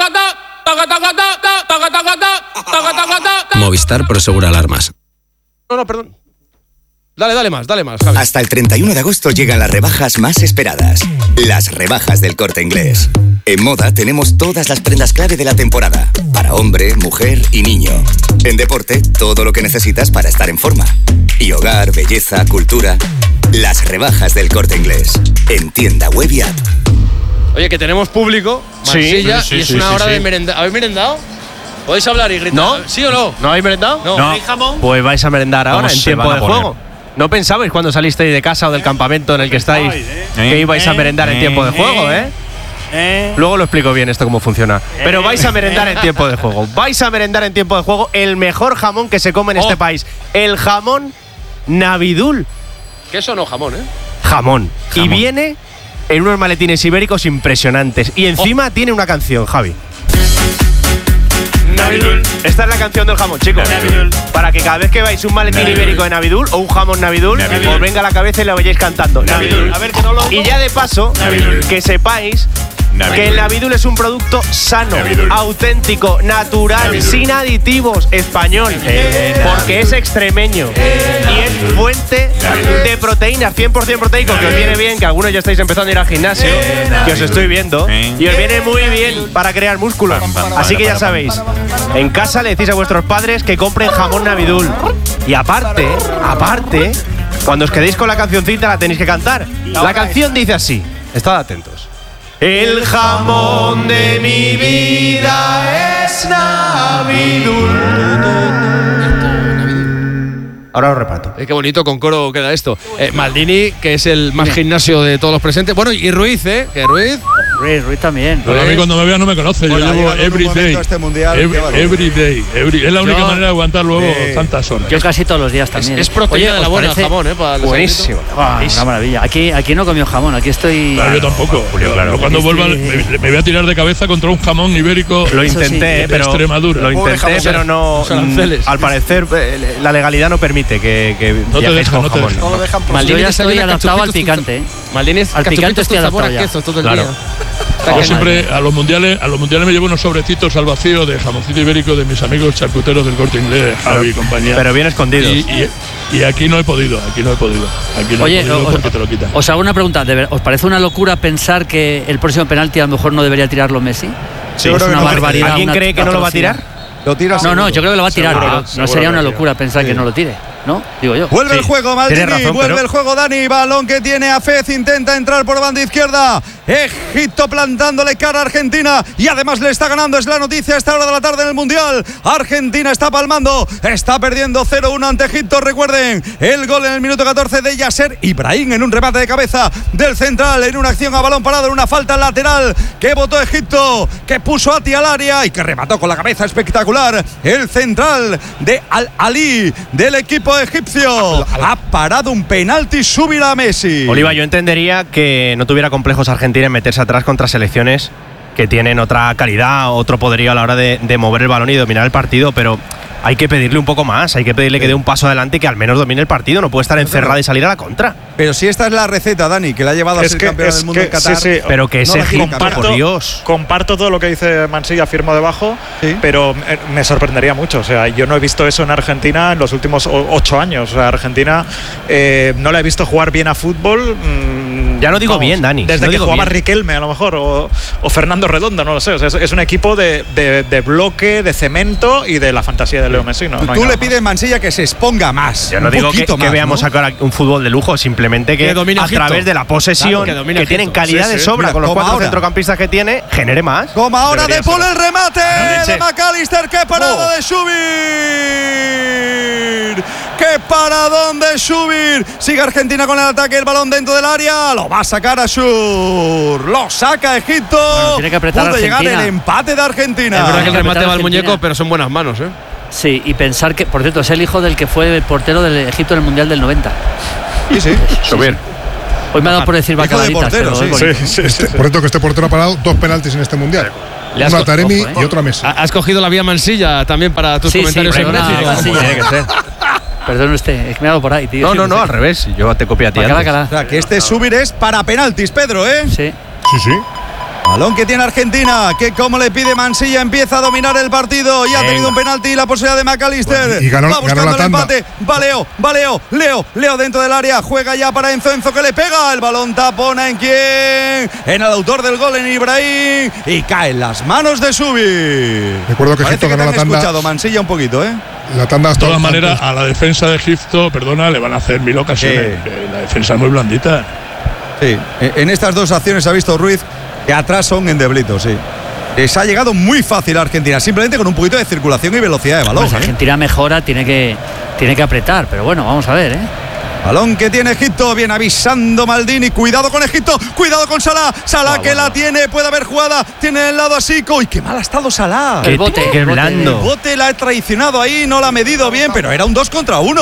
Speaker 13: Movistar Prosegur Alarmas.
Speaker 3: No, perdón. Dale más, Javi.
Speaker 15: Hasta el 31 de agosto llegan las rebajas más esperadas. Las rebajas del Corte Inglés. En moda tenemos todas las prendas clave de la temporada. Para hombre, mujer y niño. En deporte, todo lo que necesitas para estar en forma. Y hogar, belleza, cultura. Las rebajas del Corte Inglés. En tienda web y app.
Speaker 3: Oye, que tenemos público, Marsella, y es una hora de merendar. ¿Habéis merendado? Podéis hablar y gritar.
Speaker 6: ¿No?
Speaker 3: ¿Sí o no?
Speaker 6: ¿No habéis merendado?
Speaker 3: No.
Speaker 6: ¿Hay jamón? Pues vais a merendar ahora en tiempo de juego. ¿No pensabais cuando salisteis de casa o del campamento en el que estáis que ibais a merendar en tiempo de juego, Luego lo explico bien esto cómo funciona. Pero vais a merendar en tiempo de juego. Vais a merendar en tiempo de juego el mejor jamón que se come en este país. El jamón Navidul.
Speaker 3: Queso no, jamón,
Speaker 6: Jamón. Y viene en unos maletines ibéricos impresionantes. Y encima tiene una canción, Javi. Navidul. Esta es la canción del jamón, chicos. Navidul. Para que cada vez que veáis un maletín ibérico de Navidul o un jamón Navidul, os venga a la cabeza y la vayáis cantando. Navidul. A ver que no lo. Y ya de paso, que sepáis que el Navidul es un producto sano, auténtico, natural, sin aditivos, español, porque es extremeño y es fuente de proteínas, 100% proteico, que os viene bien, que algunos ya estáis empezando a ir al gimnasio, que os estoy viendo, y os viene muy bien para crear músculos. Así que ya sabéis, en casa le decís a vuestros padres que compren jamón Navidul. Y aparte, cuando os quedéis con la cancioncita la tenéis que cantar. La canción dice así, estad atentos. El jamón de mi vida es Navidul. Ahora lo reparto.
Speaker 3: Qué bonito con coro queda esto. Maldini, que es el más gimnasio de todos los presentes. Bueno, y Ruiz, que Ruiz
Speaker 5: también.
Speaker 7: Pero a mí cuando me vea no me conoce. Yo llevo every day. Every day. Es la única manera de aguantar luego tantas horas.
Speaker 5: Yo casi todos los días también.
Speaker 3: Es proteína de la buena, jamón, para
Speaker 6: buenísimo.
Speaker 5: Una maravilla. Aquí no he comido jamón, aquí estoy.
Speaker 7: Claro, yo tampoco. Yo cuando vuelva me voy a tirar de cabeza contra un jamón ibérico.
Speaker 6: Lo intenté, pero
Speaker 7: Extremadura.
Speaker 6: Lo intenté, pero no. Al parecer la legalidad no permite que
Speaker 7: no te dejan, no te dejan.
Speaker 5: Yo ya estoy adaptado al picante.
Speaker 3: Al
Speaker 5: picante estoy adaptado ya.
Speaker 3: Todo el día.
Speaker 7: Yo siempre a los mundiales me llevo unos sobrecitos al vacío de jamoncito ibérico de mis amigos charcuteros del Corte Inglés, Javi y compañía.
Speaker 6: Pero bien escondidos.
Speaker 7: Y aquí no he podido.
Speaker 5: Oye,
Speaker 7: porque te lo quitan.
Speaker 5: Os hago una pregunta. ¿Os parece una locura pensar que el próximo penalti a lo mejor no debería tirarlo Messi?
Speaker 6: Sí, es una barbaridad. ¿Alguien cree que no lo va a tirar?
Speaker 4: ¿Lo tira?
Speaker 5: No, yo creo que lo va a tirar. No sería una locura pensar que no lo tire, ¿no? Digo yo.
Speaker 4: Vuelve el juego, Maldini. Vuelve el juego, Dani. Balón que tiene a Fez. Intenta entrar por banda izquierda. Egipto plantándole cara a Argentina. Y además le está ganando. Es la noticia a esta hora de la tarde en el Mundial. Argentina está palmando. Está perdiendo 0-1 ante Egipto. Recuerden, el gol en el minuto 14 de Yasser Ibrahim en un remate de cabeza del central. En una acción a balón parado. En una falta lateral que votó Egipto. Que puso a Ati al área y que remató con la cabeza espectacular. El central de Al-Ali del equipo egipcio ha parado un penalti subir a Messi.
Speaker 6: Oliva, yo entendería que no tuviera complejos Argentina en meterse atrás contra selecciones que tienen otra calidad, otro poderío a la hora de mover el balón y dominar el partido, pero hay que pedirle un poco más, hay que pedirle que dé un paso adelante y que al menos domine el partido, no puede estar encerrada y salir a la contra.
Speaker 4: Pero si esta es la receta, Dani, que la ha llevado a ser campeón del mundo en Qatar.
Speaker 9: Sí.
Speaker 6: Pero que ese Egipto, por Dios.
Speaker 9: Comparto todo lo que dice Mansilla, firmo debajo, pero me sorprendería mucho. O sea, yo no he visto eso en Argentina en los últimos 8 años. O sea, Argentina no la he visto jugar bien a fútbol.
Speaker 6: Ya no digo bien, Dani.
Speaker 9: Desde que jugaba Riquelme, a lo mejor, o Fernando Redondo, no lo sé. O sea, es un equipo de bloque, de cemento y de la fantasía de Leo Messi.
Speaker 4: Tú le pides, Mansilla, que se exponga más.
Speaker 6: Yo no digo que veamos sacar un fútbol de lujo, simplemente que a través de la posesión, que tienen calidad de sobra con los 4 centrocampistas que tiene, genere más.
Speaker 4: Como ahora de Paul el remate de McAllister. ¡Qué parada de Schubir! ¡Qué paradón de Schubir! Sigue Argentina con el ataque, el balón dentro del área. Lo va a sacar Ashur. Lo saca Egipto.
Speaker 5: Bueno, tiene que apretar
Speaker 4: Puede
Speaker 5: Argentina.
Speaker 4: llegar el empate de Argentina.
Speaker 3: Es verdad que el remate va al muñeco, pero son buenas manos,
Speaker 5: Sí, y pensar que, por cierto, es el hijo del que fue el portero del Egipto en el Mundial del 90.
Speaker 4: Sí.
Speaker 6: Subir.
Speaker 5: Hoy me ha dado por decir bacaladitas, pero
Speaker 8: por cierto, que este portero ha parado 2 penaltis en este Mundial. Uno a Taremi y otro a Messi.
Speaker 3: Has cogido la vía Mansilla también para tus comentarios en México.
Speaker 6: Tiene que ser.
Speaker 5: Perdón usted, es que me ha dado por ahí, tío.
Speaker 6: No, al revés. Yo te copio a ti.
Speaker 4: O sea, que este Schubir es para penaltis, Pedro,
Speaker 5: Sí.
Speaker 4: Balón que tiene Argentina, que como le pide Mansilla empieza a dominar el partido y ha tenido un penalti y la posibilidad de McAllister.
Speaker 8: Bueno, y ganó
Speaker 4: buscando
Speaker 8: la
Speaker 4: el empate. Va Leo dentro del área, juega ya para Enzo que le pega. El balón tapona en quién, en el autor del gol, en Ibrahim, y cae en las manos de Subi.
Speaker 8: Recuerdo que Egipto ganó la tanda.
Speaker 4: Escuchado Mansilla un poquito,
Speaker 8: La tanda
Speaker 7: de todas maneras, a la defensa de Egipto, le van a hacer 1000 ocasiones. La defensa es muy blandita.
Speaker 4: Sí, en estas dos acciones ha visto Ruiz que atrás son endeblitos, sí. Les ha llegado muy fácil a Argentina, simplemente con un poquito de circulación y velocidad de balón.
Speaker 5: Pues Argentina mejora, tiene que apretar, pero bueno, vamos a ver,
Speaker 4: Balón que tiene Egipto, viene avisando Maldini. Cuidado con Egipto, cuidado con Salah. Salah que la tiene, puede haber jugada. Tiene el lado a Zico. ¡Y qué mal ha estado Salah!
Speaker 5: El bote,
Speaker 6: qué blando.
Speaker 4: El bote la ha traicionado ahí, no la ha medido bien, pero era un 2 contra 1,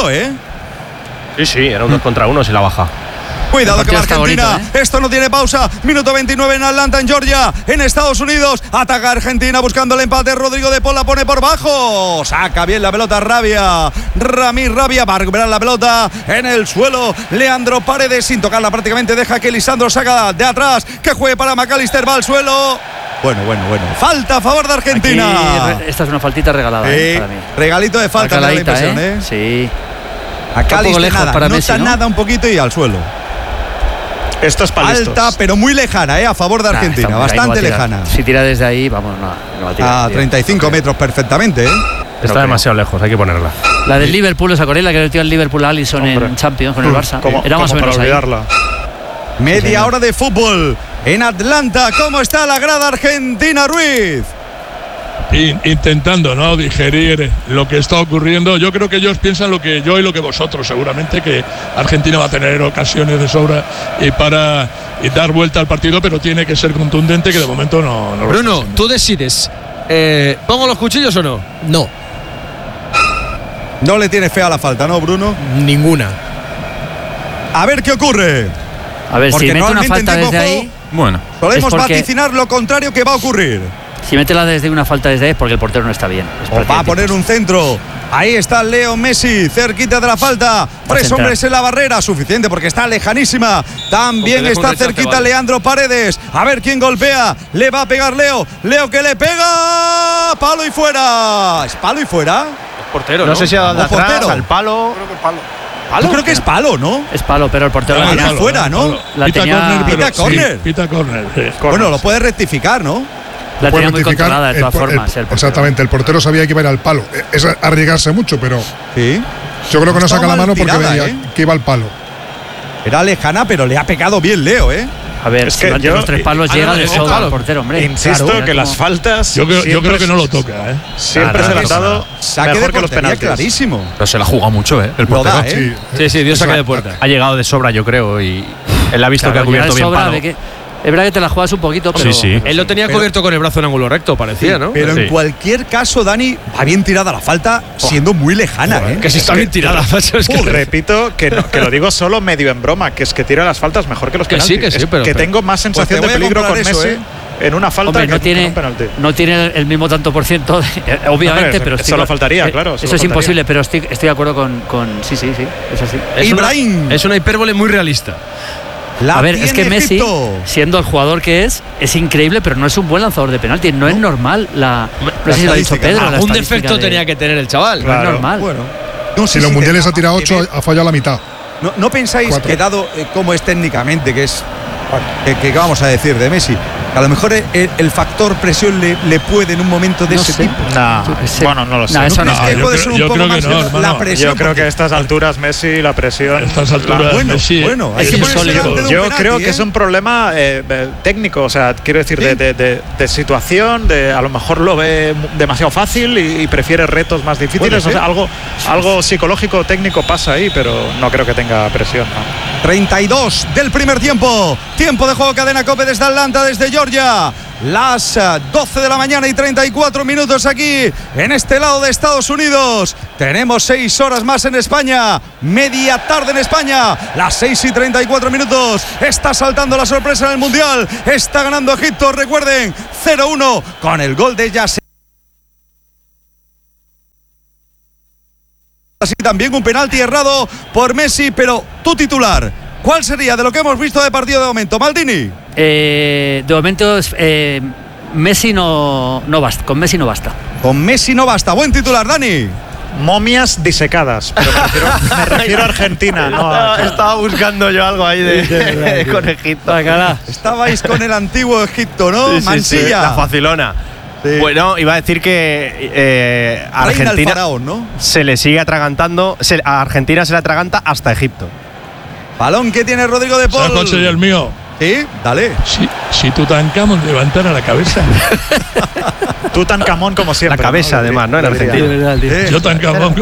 Speaker 6: Sí, era un 2 contra 1 si la baja.
Speaker 4: Cuidado que va Argentina, esto no tiene pausa. Minuto 29 en Atlanta, en Georgia, en Estados Unidos. Ataca Argentina buscando el empate. Rodrigo de Paul la pone por bajo. Saca bien la pelota Rabia. Ramí Rabia va a recuperar la pelota en el suelo. Leandro Paredes sin tocarla prácticamente. Deja que Lisandro saca de atrás. Que juegue para McAllister, va al suelo. Bueno. Falta a favor de Argentina.
Speaker 5: Aquí, esta es una faltita regalada para mí.
Speaker 4: Regalito de falta, me da la impresión,
Speaker 5: Sí.
Speaker 4: McAllister nada, para Messi, ¿no? Nada un poquito y al suelo.
Speaker 9: Esto es palistos.
Speaker 4: Alta, pero muy lejana, a favor de Argentina. Bastante lejana.
Speaker 5: Si tira desde ahí, vamos, no va a tirar.
Speaker 4: A 35 metros perfectamente,
Speaker 6: Está demasiado lejos, hay que ponerla.
Speaker 5: La del Liverpool, ¿os acordáis? La que le dio el Liverpool a Alisson en Champions con el Barça. Era más o menos ahí.
Speaker 4: Media hora de fútbol en Atlanta. ¿Cómo está la grada argentina, Ruiz?
Speaker 7: Intentando, ¿no?, digerir lo que está ocurriendo. Yo creo que ellos piensan lo que yo y lo que vosotros, seguramente, que Argentina va a tener ocasiones de sobra y dar vuelta al partido, pero tiene que ser contundente, que de momento no
Speaker 3: Bruno, tú decides, ¿pongo los cuchillos o no? No.
Speaker 4: No le tienes fe a la falta, ¿no, Bruno?
Speaker 3: Ninguna.
Speaker 4: A ver qué ocurre.
Speaker 5: A ver, porque si mete una falta desde ahí,
Speaker 14: bueno,
Speaker 4: podemos vaticinar lo contrario que va a ocurrir.
Speaker 5: Si mete una falta desde ahí es porque el portero no está bien.
Speaker 4: Va a poner un centro. Ahí está Leo Messi, cerquita de la falta. 3 hombres en la barrera, suficiente porque está lejanísima. También está cerquita Leandro Paredes. A ver quién golpea. Le va a pegar Leo. Leo que le pega. Palo y fuera. ¿Es palo y fuera?
Speaker 3: Portero,
Speaker 6: no sé si al atrás, al palo.
Speaker 8: Creo que palo.
Speaker 4: Yo creo que es palo, ¿no?
Speaker 5: Es palo, pero el portero
Speaker 4: la tenía fuera, ¿no?
Speaker 7: Pita córner.
Speaker 4: Bueno, lo puede rectificar, ¿no?
Speaker 5: La tenía muy controlada de todas formas.
Speaker 8: Exactamente, el portero sabía que iba a ir al palo. Es arriesgarse mucho, pero
Speaker 4: sí.
Speaker 8: Yo creo que no saca la mano porque veía que iba al palo.
Speaker 4: Era lejana, pero le ha pegado bien Leo,
Speaker 5: A ver, es que los 3 palos llega de sobra al portero, hombre.
Speaker 9: Insisto que las faltas.
Speaker 7: Yo creo que no lo toca,
Speaker 9: Siempre se le han dado mejor que los penaltis.
Speaker 4: Clarísimo.
Speaker 14: Pero se la juega mucho, el portero.
Speaker 3: Sí, Dios saca de puerta.
Speaker 6: Ha llegado de sobra, yo creo, y él ha visto que ha cubierto bien palo.
Speaker 5: Es verdad que te la juegas un poquito, pero
Speaker 14: sí.
Speaker 3: Él lo tenía cubierto con el brazo en ángulo recto, parecía, ¿no?
Speaker 4: Pero en cualquier caso, Dani, va bien tirada la falta, siendo muy lejana,
Speaker 3: Que si está bien tirada.
Speaker 9: Repito que lo digo solo medio en broma, que es que tira las faltas mejor que los penaltis.
Speaker 3: Que sí, pero
Speaker 9: tengo más sensación de peligro con Messi en una falta.
Speaker 5: Hombre, que en un penalti. No tiene el mismo tanto por ciento, obviamente, pero
Speaker 9: solo faltaría, claro.
Speaker 5: Eso es imposible, pero estoy de acuerdo con sí, es así.
Speaker 3: Es una hipérbole muy realista.
Speaker 5: A ver, es que Messi, siendo el jugador que es increíble, pero no es un buen lanzador de penalti. No es normal no sé si lo ha dicho Pedro.
Speaker 3: Un defecto tenía que tener el chaval.
Speaker 5: Claro. No es normal.
Speaker 8: Bueno, si los mundiales ha tirado 8, ha fallado la mitad.
Speaker 4: ¿No pensáis que dado cómo es técnicamente, que es que vamos a decir de Messi, a lo mejor el factor presión le puede en un momento de ese tipo?
Speaker 9: Bueno, no lo sé.
Speaker 5: Eso no.
Speaker 7: Yo creo que no,
Speaker 4: la presión.
Speaker 9: Yo creo que a estas alturas Messi, la presión.
Speaker 4: Bueno,
Speaker 9: hay que yo creo que es un problema técnico, o sea, quiero decir, de situación, a lo mejor lo ve demasiado fácil y prefiere retos más difíciles. O sea, algo psicológico técnico pasa ahí, pero no creo que tenga presión.
Speaker 4: 32 del primer tiempo. Tiempo de juego, cadena COPE desde Atlanta, desde Georgia. Las 12 de la mañana y 34 minutos aquí en este lado de Estados Unidos. Tenemos 6 horas más en España. Media tarde en España. Las 6 y 34 minutos. Está saltando la sorpresa en el Mundial. Está ganando Egipto, recuerden, 0-1 con el gol de Yasser. Así también un penalti errado por Messi, pero tu titular, ¿cuál sería de lo que hemos visto de partido de momento, Maldini?
Speaker 5: De momento Messi no basta. Con Messi no basta.
Speaker 4: Con Messi no basta. Buen titular, Dani.
Speaker 9: Momias disecadas, pero me refiero a Argentina. No,
Speaker 6: estaba buscando yo algo ahí con Egipto.
Speaker 4: Estabais con el antiguo Egipto, ¿no?
Speaker 6: Sí,
Speaker 4: Mansilla.
Speaker 6: La facilona. Sí. Bueno, iba a decir que Argentina
Speaker 4: faraón, ¿no?
Speaker 6: se le sigue atragantando, a Argentina se le atraganta hasta Egipto.
Speaker 4: Balón que tiene Rodrigo de Paul.
Speaker 7: ¿Sabes cuál sería el mío?
Speaker 4: Sí, dale.
Speaker 7: Si Tutankamón levantara la cabeza.
Speaker 9: Tutankamón como siempre.
Speaker 6: La cabeza,
Speaker 9: ¿no?
Speaker 6: además, ¿no? En Argentina.
Speaker 7: Yo Tutankamón.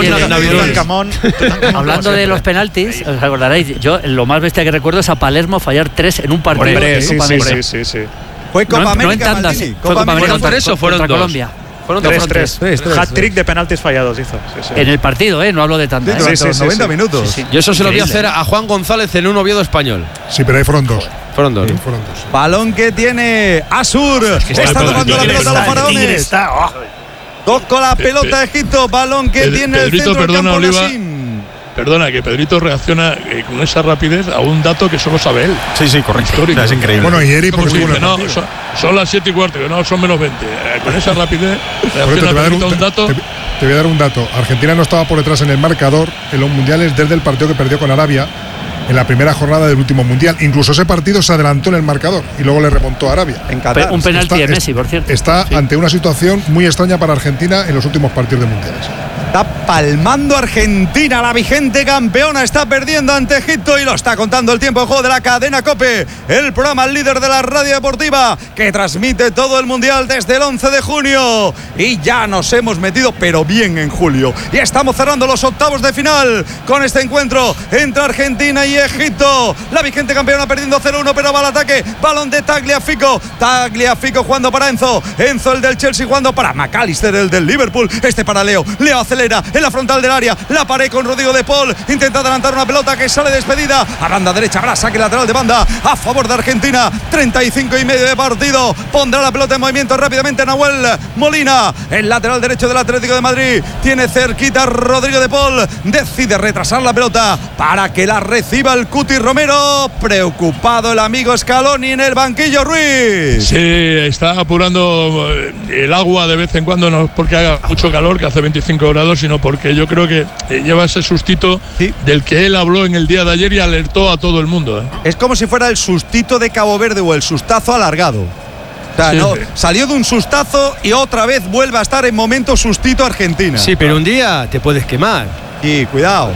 Speaker 5: Hablando de los penaltis, os acordaréis, yo lo más bestia que recuerdo es a Palermo fallar 3 en un partido.
Speaker 9: Hombre, sí.
Speaker 4: Fue Copa América,
Speaker 5: no en tandas.
Speaker 4: Maldini.
Speaker 5: Copa América.
Speaker 3: ¿Fueron 3 o fueron 2?
Speaker 5: Colombia.
Speaker 3: Fueron
Speaker 9: 3. Hat-trick de penaltis fallados hizo. Sí.
Speaker 5: En el partido, no hablo de tantas.
Speaker 4: Durante los 90 minutos.
Speaker 5: Sí.
Speaker 3: Yo eso se lo vi hacer a Juan González en un Oviedo español.
Speaker 8: Sí, pero ahí fueron 2.
Speaker 3: Fueron 2.
Speaker 4: Balón que tiene Asur. Está tomando la pelota a los faraones. Toca la pelota Egipto. Balón que tiene el centro del campo Nassim.
Speaker 7: Perdona, que Pedrito reacciona con esa rapidez a un dato que solo sabe él.
Speaker 6: Sí, correcto.
Speaker 7: Histórico.
Speaker 6: Es increíble.
Speaker 8: Bueno, y Eri por
Speaker 7: dice, no, son las 7:15, que no, son menos 20. Con esa rapidez reacciona Pedrito a un dato.
Speaker 8: Te voy a dar un dato. Argentina no estaba por detrás en el marcador en los mundiales desde el partido que perdió con Arabia en la primera jornada del último mundial. Incluso ese partido se adelantó en el marcador y luego le remontó a Arabia.
Speaker 4: En Qatar.
Speaker 5: Un penalti de Messi, por cierto.
Speaker 8: Está ante una situación muy extraña para Argentina en los últimos partidos de mundiales.
Speaker 4: Está palmando Argentina, la vigente campeona, está perdiendo ante Egipto y lo está contando el tiempo de juego de la cadena COPE, el programa líder de la radio deportiva que transmite todo el mundial desde el 11 de junio. Y ya nos hemos metido, pero bien, en julio. Y estamos cerrando los octavos de final con este encuentro entre Argentina y Egipto. La vigente campeona perdiendo 0-1, pero va al ataque. Balón de Tagliafico. Tagliafico jugando para Enzo. Enzo, el del Chelsea, jugando para McAllister, el del Liverpool. Este para Leo. Leo acelera en la frontal del área. La pared con Rodrigo de Paul. Intenta adelantar una pelota que sale despedida. A banda derecha habrá saque lateral de banda a favor de Argentina. 35 y medio de partido. Pondrá la pelota en movimiento rápidamente Nahuel Molina. El lateral derecho del Atlético de Madrid. Tiene cerquita Rodrigo de Paul. Decide retrasar la pelota para que la reciba el Cuti Romero. Preocupado el amigo Scaloni en el banquillo, Ruiz.
Speaker 7: Sí, está apurando el agua de vez en cuando, no porque haga mucho calor, que hace 25 grados, sino porque yo creo que lleva ese sustito del que él habló en el día de ayer y alertó a todo el mundo.
Speaker 4: Es como si fuera el sustito de Cabo Verde o el sustazo alargado. O sea, no, salió de un sustazo y otra vez vuelve a estar en momento sustito Argentina.
Speaker 3: Sí, pero un día te puedes quemar.
Speaker 4: Y cuidado.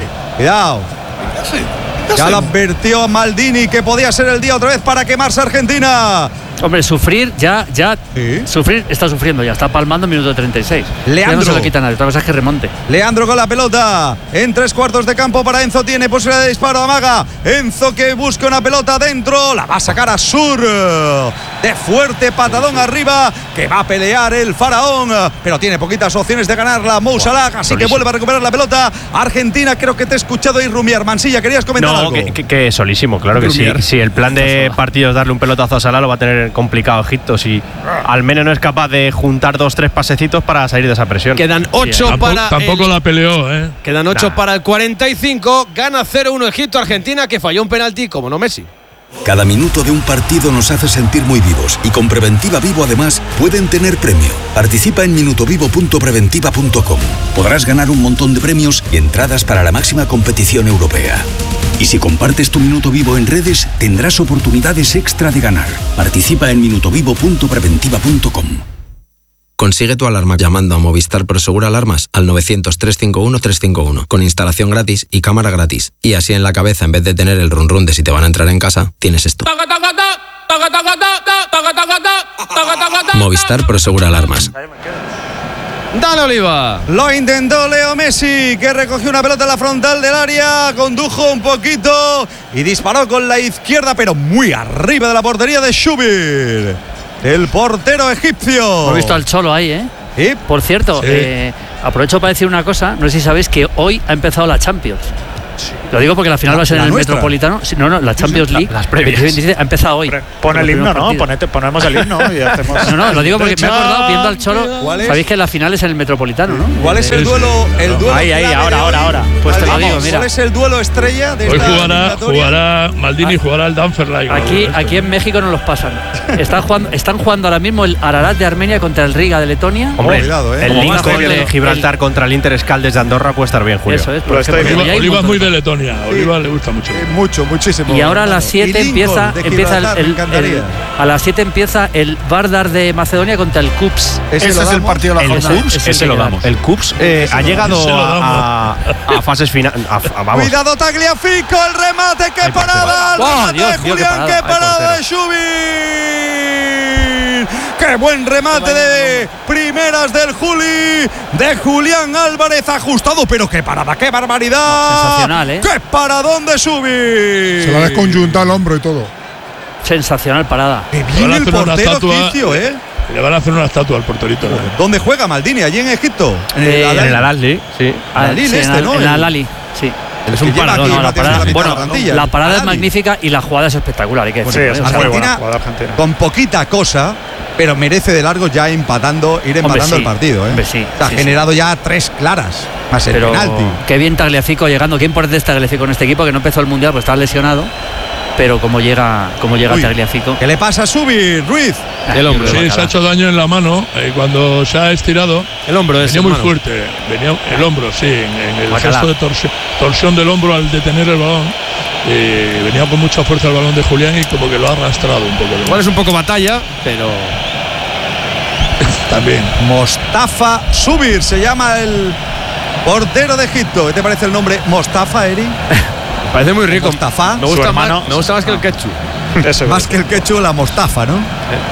Speaker 4: Ya lo advirtió Maldini que podía ser el día otra vez para quemarse Argentina.
Speaker 5: Hombre, sufrir sufrir está sufriendo ya, está palmando en minuto 36.
Speaker 4: Leandro.
Speaker 5: Ya no se lo quita nadie, otra cosa es que remonte.
Speaker 4: Leandro con la pelota en 3/4 de campo para Enzo, tiene posibilidad de disparo, amaga. Enzo que busca una pelota dentro, la va a sacar a Sur. De fuerte patadón arriba, que va a pelear el faraón, pero tiene poquitas opciones de ganarla Mo Salah, así que vuelve a recuperar la pelota. Argentina, creo que te he escuchado ahí rumiar. Mansilla, ¿querías comentar algo?
Speaker 6: Que solísimo, claro que sí. Si el plan de partido es darle un pelotazo a Salah, lo va a tener complicado Egipto si al menos no es capaz de juntar 2-3 pasecitos para salir de esa presión.
Speaker 3: Quedan 8 para
Speaker 7: tampoco la peleó,
Speaker 3: Quedan 8 para el 45. Gana 0-1 Egipto. Argentina, que falló un penalti, como no Messi.
Speaker 12: Cada minuto de un partido nos hace sentir muy vivos y con Preventiva Vivo además pueden tener premio. Participa en minutovivo.preventiva.com. Podrás ganar un montón de premios y entradas para la máxima competición europea. Y si compartes tu Minuto Vivo en redes, tendrás oportunidades extra de ganar. Participa en minutovivo.preventiva.com.
Speaker 13: Consigue tu alarma llamando a Movistar Prosegur Alarmas al 900-351-351 con instalación gratis y cámara gratis. Y así en la cabeza, en vez de tener el run run de si te van a entrar en casa, tienes esto. Movistar Prosegur Alarmas.
Speaker 3: Dale, Oliva.
Speaker 4: Lo intentó Leo Messi, que recogió una pelota en la frontal del área, condujo un poquito y disparó con la izquierda, pero muy arriba de la portería de Shubir, el portero egipcio.
Speaker 5: Hemos visto al Cholo ahí,
Speaker 4: ¿Sí?
Speaker 5: Por cierto, aprovecho para decir una cosa. No sé si sabéis que hoy ha empezado la Champions. Lo digo porque la final va a ser en el Metropolitano. No, la Champions League.
Speaker 6: Las previas.
Speaker 5: Ha empezado hoy.
Speaker 9: Pon el himno, ¿no? Ponemos el himno y hacemos.
Speaker 5: No, lo digo porque me he acordado viendo al Cholo. Sabéis que la final es en el Metropolitano, ¿no?
Speaker 4: ¿Cuál es el duelo?
Speaker 9: Ahí, ahora.
Speaker 5: Pues te lo digo, mira.
Speaker 4: ¿Cuál es el duelo estrella de
Speaker 7: hoy
Speaker 4: esta
Speaker 7: jugará Maldini, jugará el Danferlain.
Speaker 5: Aquí en México no los pasan. Están jugando ahora mismo el Ararat de Armenia contra el Riga de Letonia.
Speaker 6: Hombre, el Lincoln de Gibraltar contra el Inter Escaldes de Andorra puede estar bien, Julio.
Speaker 5: Eso es.
Speaker 7: Oliva es muy Letonia. Oliva le gusta mucho.
Speaker 4: Muchísimo.
Speaker 5: Y ahora a las 7 empieza a las 7 empieza el Vardar de Macedonia contra el KuPS.
Speaker 6: Ese es el partido de la jornada. Ese lo damos. El KuPS ha llegado a fases finales.
Speaker 4: Cuidado Tagliafico, el remate, qué parada. Julián, qué parada de Schubin. Qué buen remate de primeras del Juli, de Julián Álvarez, ajustado, pero qué parada, qué barbaridad.
Speaker 5: Sensacional, ¿eh?
Speaker 4: Qué paradón de Schubin.
Speaker 8: Se la ha desconjuntado el hombro y todo.
Speaker 5: Sensacional parada.
Speaker 4: Que bien el portero egipcio, ¿eh?
Speaker 7: Le van a hacer una estatua al porterito.
Speaker 4: ¿Dónde juega Maldini? ¿Allí en Egipto?
Speaker 6: En el Al-Ahly, sí.
Speaker 5: ¿No? En el Al-Ahly, sí.
Speaker 4: Es un paradón.
Speaker 5: La parada es magnífica y la jugada es espectacular. Hay que decir,
Speaker 4: Argentina, con poquita cosa, pero merece de largo ya ir empatando el partido. Ha generado ya 3 claras, más el penalti.
Speaker 5: Qué bien Tagliafico llegando. Qué importante es Tagliafico en este equipo, que no empezó el Mundial porque estaba lesionado. Pero como llega Tagliafico.
Speaker 4: ¿Qué le pasa a Subir, Ruiz?
Speaker 3: El hombro.
Speaker 7: Sí, se ha hecho daño en la mano cuando se ha estirado.
Speaker 3: El hombro
Speaker 7: venía muy fuerte. Venía el hombro, sí, en el gesto de torsión del hombro al detener el balón. Venía con mucha fuerza el balón de Julián y como que lo ha arrastrado un poco.
Speaker 3: Igual es un poco batalla, pero
Speaker 7: también.
Speaker 4: Mostafa Subir se llama el portero de Egipto. ¿Qué te parece el nombre Mostafa, Eri?
Speaker 3: Parece muy rico.
Speaker 4: Mostafa.
Speaker 3: Me gusta más que el ketchup.
Speaker 4: Más que el ketchup, la mostafa, ¿no?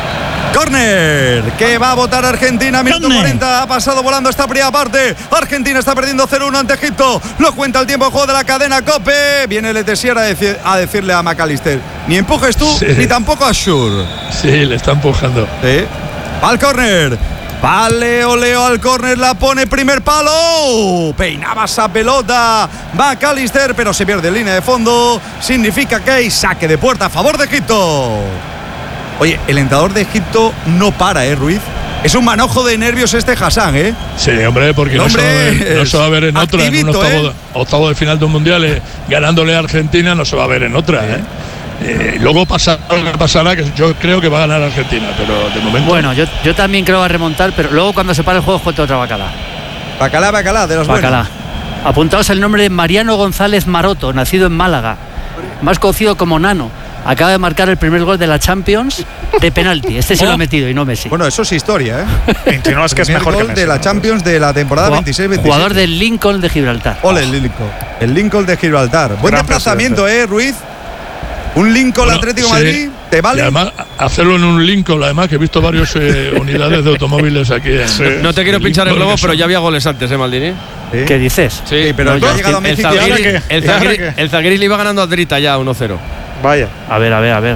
Speaker 4: Córner, que va a votar Argentina, minuto 40, ha pasado volando esta primera parte. Argentina está perdiendo 0-1 ante Egipto. Lo cuenta el tiempo de juego de la cadena COPE. Viene Letessier a decirle a McAllister: ni empujes tú, ni tampoco a Schur.
Speaker 7: Sí, le está empujando.
Speaker 4: Al córner. Va Leo al córner, la pone primer palo. Peinaba esa pelota McAllister, pero se pierde en línea de fondo. Significa que hay saque de puerta a favor de Egipto. Oye, el entrenador de Egipto no para, Ruiz. Es un manojo de nervios este Hassan,
Speaker 7: Sí, hombre, porque no se va a ver en otra. En un octavo de final de un mundial, ganándole a Argentina, no se va a ver en otra, luego pasará lo que pasará, que yo creo que va a ganar Argentina, pero de momento.
Speaker 5: Bueno, yo también creo que va a remontar, pero luego cuando se pare el juego juega otra bacala.
Speaker 4: Bacalá, de los
Speaker 5: buenos. Apuntaos el nombre de Mariano González Maroto, nacido en Málaga, más conocido como Nano. Acaba de marcar el primer gol de la Champions de penalti. Este sí lo ha metido y no Messi.
Speaker 4: Bueno, eso es historia,
Speaker 9: 21 es que es mejor que Messi.
Speaker 4: De la Champions de la temporada 26-27.
Speaker 5: Jugador del Lincoln de Gibraltar.
Speaker 4: Ole, el Lincoln. El Lincoln de Gibraltar. Buen desplazamiento, Ruiz. Un Lincoln Atlético Madrid, ¿te vale?
Speaker 7: Y además, hacerlo en un Lincoln, además, que he visto varias unidades de automóviles aquí.
Speaker 3: No te quiero pinchar el globo, pero ya había goles antes, Maldini.
Speaker 5: ¿Qué dices?
Speaker 3: Sí,
Speaker 4: pero ya ha llegado a México.
Speaker 3: El Zalgiris le iba ganando a Drita ya 1-0.
Speaker 9: Vaya.
Speaker 5: A ver.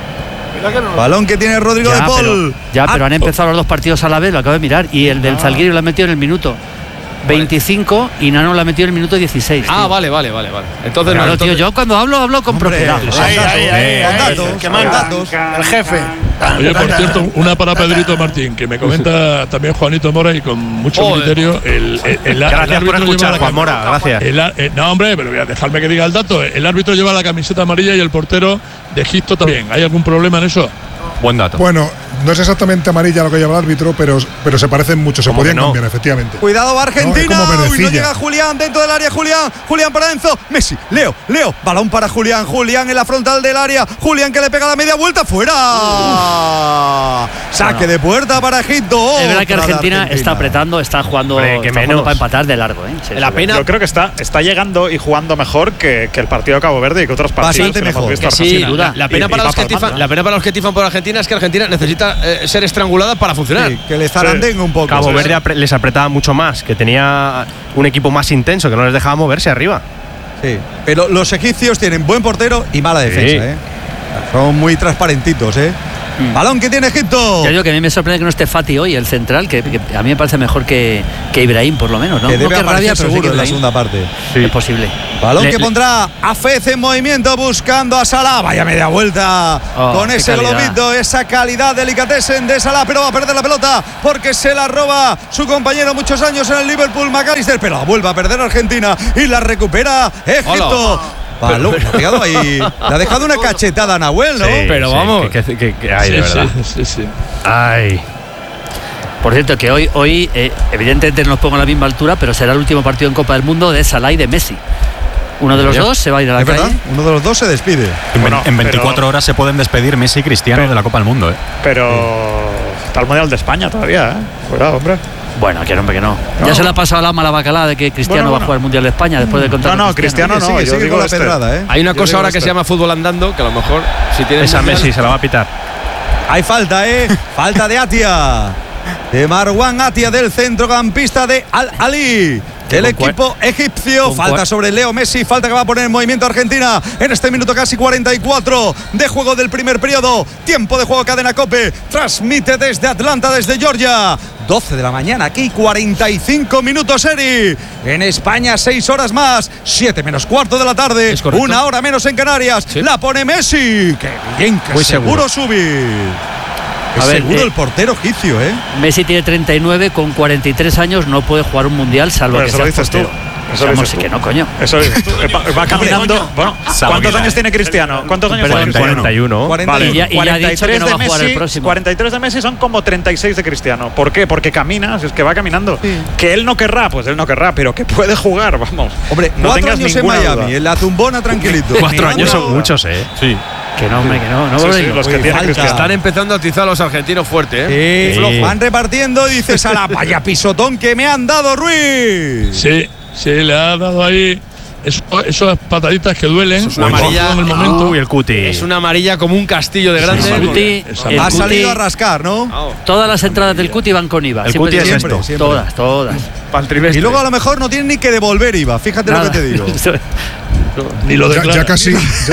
Speaker 4: Balón que tiene Rodrigo de Paul.
Speaker 5: Pero han empezado los dos partidos a la vez, lo acabo de mirar. Y el del Zalgiris lo ha metido en el minuto 25 y Nano la metió en el minuto 16.
Speaker 3: Vale. Entonces,
Speaker 5: claro, tío, yo cuando hablo con propiedad.
Speaker 4: Que más datos.
Speaker 16: El jefe.
Speaker 7: Oye, por cierto, una para Pedrito Martín, que me comenta también Juanito Mora y con mucho criterio.
Speaker 6: Gracias por escuchar, Juan Mora, gracias.
Speaker 7: No, hombre, pero voy a dejarme que diga el dato. El árbitro lleva la camiseta amarilla y el portero de Egipto también. ¿Hay algún problema en eso?
Speaker 6: Buen dato.
Speaker 8: Bueno, no es exactamente amarilla lo que lleva el árbitro, pero se parecen mucho, se podían cambiar, efectivamente.
Speaker 4: Cuidado, Argentina. No llega Julián dentro del área. Julián para Enzo. Messi, Leo. Balón para Julián. Julián en la frontal del área. Julián que le pega la media vuelta fuera. Saque de puerta para Egipto.
Speaker 5: Es verdad que Argentina está apretando, está jugando, para empatar de largo.
Speaker 9: La pena. Yo creo que está llegando y jugando mejor que el partido de Cabo Verde y que otros partidos.
Speaker 4: Bastante mejor.
Speaker 3: Sí, duda. La pena para los que tifan por Argentina es que Argentina necesita ser estrangulada para funcionar.
Speaker 4: Sí, que le zaranden un poco.
Speaker 6: Cabo Verde les apretaba mucho más, que tenía un equipo más intenso, que no les dejaba moverse arriba.
Speaker 4: Sí, pero los egipcios tienen buen portero y mala defensa. Son muy transparentitos. Balón que tiene Egipto.
Speaker 5: Yo digo que a mí me sorprende que no esté Fati hoy, el central, que a mí me parece mejor que Ibrahim, por lo menos, ¿no?
Speaker 4: Que debe aparecer seguro en la segunda parte.
Speaker 5: Sí. Es posible.
Speaker 4: Balón que pondrá a Fez en movimiento buscando a Salah. Vaya media vuelta con ese globito, esa calidad delicatessen de Salah, pero va a perder la pelota porque se la roba su compañero muchos años en el Liverpool, McAllister, pero la vuelve a perder Argentina y la recupera Egipto. Hola. Balón, le ha dejado una cachetada a Nahuel, ¿no?
Speaker 3: Sí, pero vamos.
Speaker 6: Que hay, de verdad.
Speaker 7: Sí.
Speaker 6: Ay.
Speaker 5: Por cierto, que hoy evidentemente no nos pongo a la misma altura, pero será el último partido en Copa del Mundo de Salah y de Messi. Uno de los dos se va a ir a la calle.
Speaker 4: ¿Verdad? Uno de los dos se despide.
Speaker 14: En 24 horas se pueden despedir Messi y Cristiano de la Copa del Mundo.
Speaker 9: Pero está el Mundial de España todavía, ¿eh? Cuidado, hombre.
Speaker 5: Bueno, que no. Ya se le ha pasado la mala bacalada de que Cristiano va a jugar el Mundial de España después de contar.
Speaker 9: No, Cristiano no. Yo digo
Speaker 4: la pedrada, ¿eh?
Speaker 3: Hay una cosa ahora que se llama fútbol andando, que a lo mejor si tiene
Speaker 6: esa Messi se la va a pitar.
Speaker 4: Hay falta, ¿eh? Falta de Atia. De Marwan Atia, del centrocampista de Al-Ali. El equipo egipcio. Falta sobre Leo Messi. Falta que va a poner en movimiento Argentina en este minuto casi 44 de juego del primer periodo. Tiempo de juego, cadena COPE. Transmite desde Atlanta, desde Georgia. 12 de la mañana, aquí 45 minutos, Eri. En España 6 horas más, 7 menos cuarto de la tarde, 1 hora menos en Canarias. Sí. La pone Messi. Qué bien, que seguro subir. Es seguro el portero egipcio, ¿eh?
Speaker 5: Messi tiene 39, con 43 años no puede jugar un mundial, salvo que sea portero. Eso dices tú. Que no, coño.
Speaker 9: Eso dices tú. Va caminando. Bueno, ¿cuántos años tiene Cristiano? ¿Cuántos años tiene Cristiano?
Speaker 6: 41.
Speaker 5: Vale. Y ya ha dicho que no va a jugar el próximo.
Speaker 9: 43 de Messi son como 36 de Cristiano. ¿Por qué? Porque camina, es que va caminando. Sí. Que él no querrá, pues él no querrá, pero que puede jugar, vamos.
Speaker 4: Hombre, no 4 años en Miami, duda. En la tumbona tranquilito.
Speaker 6: 4 años son muchos, ¿eh?
Speaker 5: Sí. Que no, hombre, que no.
Speaker 9: Sí, los que tienen Cristiano.
Speaker 3: Están empezando a atizar a los argentinos fuerte, ¿eh?
Speaker 4: Sí. Van repartiendo y dices a la vaya pisotón que me han dado, Ruiz.
Speaker 7: Sí, le ha dado ahí esas pataditas que duelen.
Speaker 3: Eso es una amarilla
Speaker 6: en el momento. Y el Cuti.
Speaker 3: Es una amarilla como un castillo de grande.
Speaker 5: El
Speaker 4: ha salido a rascar, ¿no?
Speaker 5: Todas las entradas del Cuti van con IVA.
Speaker 6: El Cuti es esto.
Speaker 5: Todas.
Speaker 4: Y luego a lo mejor no tienen ni que devolver IVA. Fíjate lo que te digo.
Speaker 7: Ni lo
Speaker 8: ya casi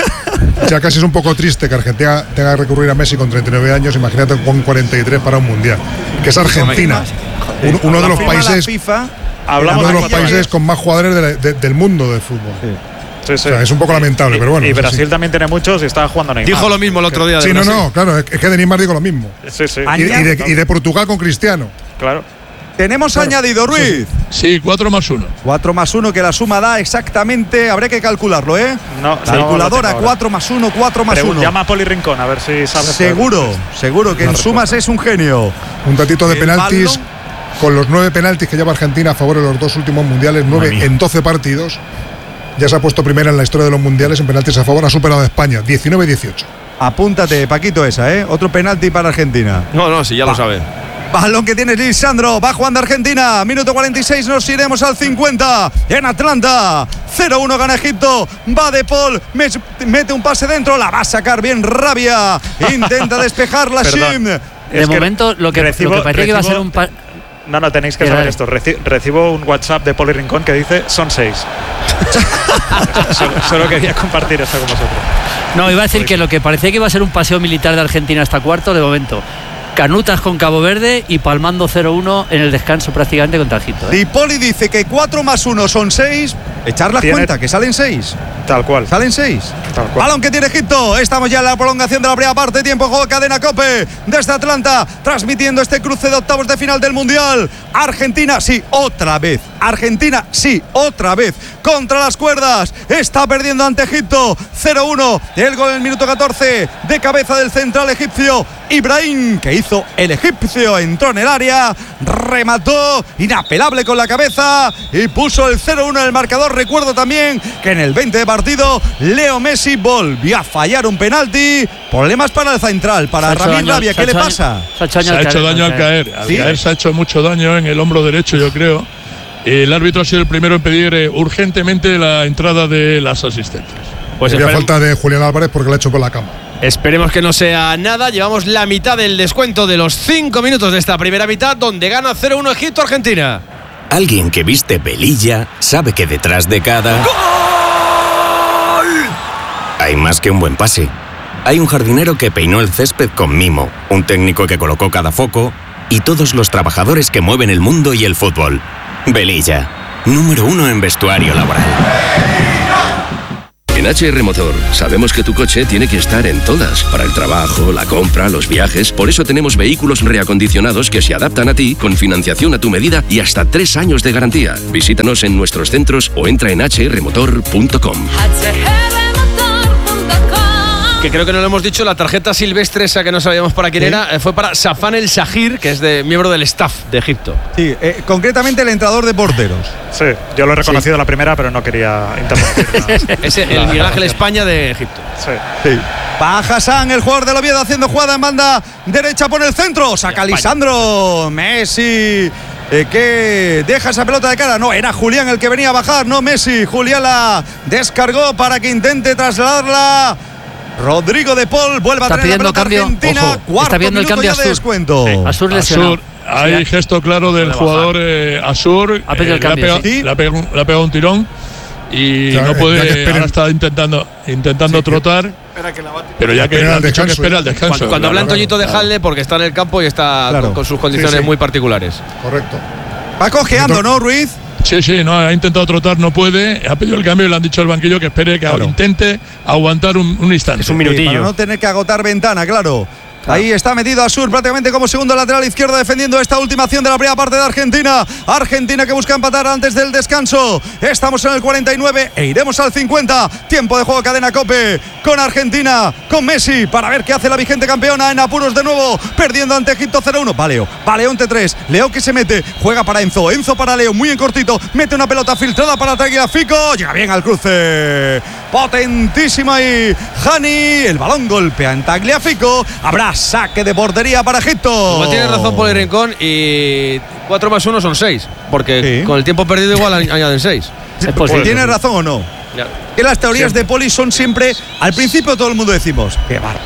Speaker 8: es un poco triste que Argentina tenga que recurrir a Messi con 39 años. Imagínate con 43 para un mundial. Que es Argentina. Uno de los países. Uno de los países con más jugadores del mundo del fútbol.
Speaker 9: Sí.
Speaker 8: O sea, es un poco lamentable, pero bueno.
Speaker 9: Y Brasil también tiene muchos y está jugando Neymar.
Speaker 3: Dijo lo mismo el otro día.
Speaker 8: Sí, claro. Es que de Neymar digo lo mismo.
Speaker 9: Sí.
Speaker 8: Y de Portugal con Cristiano.
Speaker 9: Claro.
Speaker 4: Tenemos añadido, Ruiz.
Speaker 7: Sí, 4 más 1.
Speaker 4: 4 más 1, que la suma da exactamente. Habría que calcularlo, ¿eh?
Speaker 9: No,
Speaker 4: calculadora, 4 más 1, 4 más 1.
Speaker 9: Llama a Poli Rincón a ver si sabe.
Speaker 4: Seguro que en sumas es un genio.
Speaker 8: Un datito de penaltis. Con los 9 penaltis que lleva Argentina a favor de los 2 últimos mundiales, 9 en 12 partidos. Ya se ha puesto primera en la historia de los mundiales en penaltis a favor. Ha superado a España, 19-18.
Speaker 4: Apúntate, Paquito, esa, ¿eh? Otro penalti para Argentina.
Speaker 3: No, si ya lo sabe.
Speaker 4: Balón que tiene Lisandro, va jugando Argentina, minuto 46, nos iremos al 50 en Atlanta. 0-1 gana Egipto, va De Paul, mete un pase dentro, la va a sacar bien Rabia, intenta despejarla Shim.
Speaker 5: De momento lo que parecía que iba a ser un
Speaker 9: No, tenéis que saber esto. Recibo un WhatsApp de Poli Rincón que dice son 6. solo quería compartir esto con vosotros.
Speaker 5: No, iba a decir que lo que parecía que iba a ser un paseo militar de Argentina hasta cuarto, de momento canutas con Cabo Verde y palmando 0-1 en el descanso prácticamente contra Egipto.
Speaker 4: Y Poli dice que 4 más 1 son 6. Echar la cuenta, que salen 6.
Speaker 9: Tal cual.
Speaker 4: Salen 6. Balón que tiene Egipto. Estamos ya en la prolongación de la primera parte. Tiempo de juego, cadena COPE desde Atlanta, transmitiendo este cruce de octavos de final del Mundial. Argentina, sí, otra vez. Argentina, sí, otra vez. Contra las cuerdas. Está perdiendo ante Egipto. 0-1. El gol en el minuto 14 de cabeza del central egipcio Ibrahim, que hizo el egipcio. Entró en el área, remató, inapelable con la cabeza y puso el 0-1 en el marcador. Recuerdo también que en el 20 de partido Leo Messi volvió a fallar un penalti. Problemas para el central, para Ramín Rabia. ¿Qué le pasa?
Speaker 7: Se ha hecho daño al caer. Al caer se ha hecho mucho daño en el hombro derecho, yo creo. El árbitro ha sido el primero en pedir urgentemente la entrada de las asistentes.
Speaker 8: Pues sería falta de Julián Álvarez porque la ha hecho por la cama.
Speaker 3: Esperemos que no sea nada. Llevamos la mitad del descuento de los 5 minutos de esta primera mitad, donde gana 0-1 Egipto-Argentina.
Speaker 16: Alguien que viste velilla sabe que detrás de cada ¡gol! Hay más que un buen pase. Hay un jardinero que peinó el césped con mimo, un técnico que colocó cada foco y todos los trabajadores que mueven el mundo y el fútbol. Velilla, número 1 en vestuario laboral.
Speaker 17: En HR Motor sabemos que tu coche tiene que estar en todas, para el trabajo, la compra, los viajes. Por eso tenemos vehículos reacondicionados que se adaptan a ti, con financiación a tu medida y hasta 3 años de garantía. Visítanos en nuestros centros o entra en hrmotor.com.
Speaker 3: Que creo que no lo hemos dicho, la tarjeta silvestre esa que no sabíamos para quién era, fue para Safan El Shahir, que es miembro del staff de Egipto.
Speaker 4: Sí, concretamente el entrenador de porteros.
Speaker 9: Sí, yo lo he reconocido la primera, pero no quería interrumpir.
Speaker 3: Es el Miguel Ángel España de Egipto.
Speaker 4: Sí. Va Hassan, el jugador del Oviedo, haciendo jugada en banda derecha por el centro. Saca Lisandro. Messi. Que deja esa pelota de cara. No, era Julián el que venía a bajar, no Messi. Julián la descargó para que intente trasladarla. Rodrigo de Paul vuelve a tener la pelota Argentina.
Speaker 5: Ojo,
Speaker 4: cuarto
Speaker 5: está viendo el cambio
Speaker 4: ya de descuento.
Speaker 5: Asur lesionado.
Speaker 7: Hay gesto claro del jugador Asur.
Speaker 5: Ha pedido el cambio,
Speaker 7: le ha pegado un tirón y no puede. Ahora está intentando trotar. Pero ya que ha dicho que espera el descanso.
Speaker 3: Cuando habla Antoñito, dejadle porque está en el campo y está con sus condiciones muy particulares.
Speaker 8: Correcto.
Speaker 4: Va cojeando, ¿no, Ruiz?
Speaker 7: Sí, no, ha intentado trotar, no puede. Ha pedido el cambio y le han dicho al banquillo que espere, que intente aguantar un instante.
Speaker 6: Es un minutillo.
Speaker 4: Para no tener que agotar ventana, claro. Ahí está metido Asur prácticamente como segundo lateral izquierdo defendiendo esta última acción de la primera parte de Argentina. Argentina que busca empatar antes del descanso. Estamos en el 49 e iremos al 50. Tiempo de juego, cadena COPE con Argentina, con Messi para ver qué hace la vigente campeona en apuros de nuevo, perdiendo ante Egipto 0-1. Va Leo, ante 3. Leo que se mete, juega para Enzo para Leo, muy en cortito, mete una pelota filtrada para Tagliafico, llega bien al cruce. Potentísima y Hani, el balón golpea en Tagliafico. Habrá saque de portería para Egipto.
Speaker 3: Igual tiene razón Poli Rincón y 4 más 1 son 6, porque con el tiempo perdido igual añaden 6.
Speaker 4: ¿Tiene razón o no? Ya. Que las teorías de Poli son siempre, al principio todo el mundo decimos, qué bárbaro.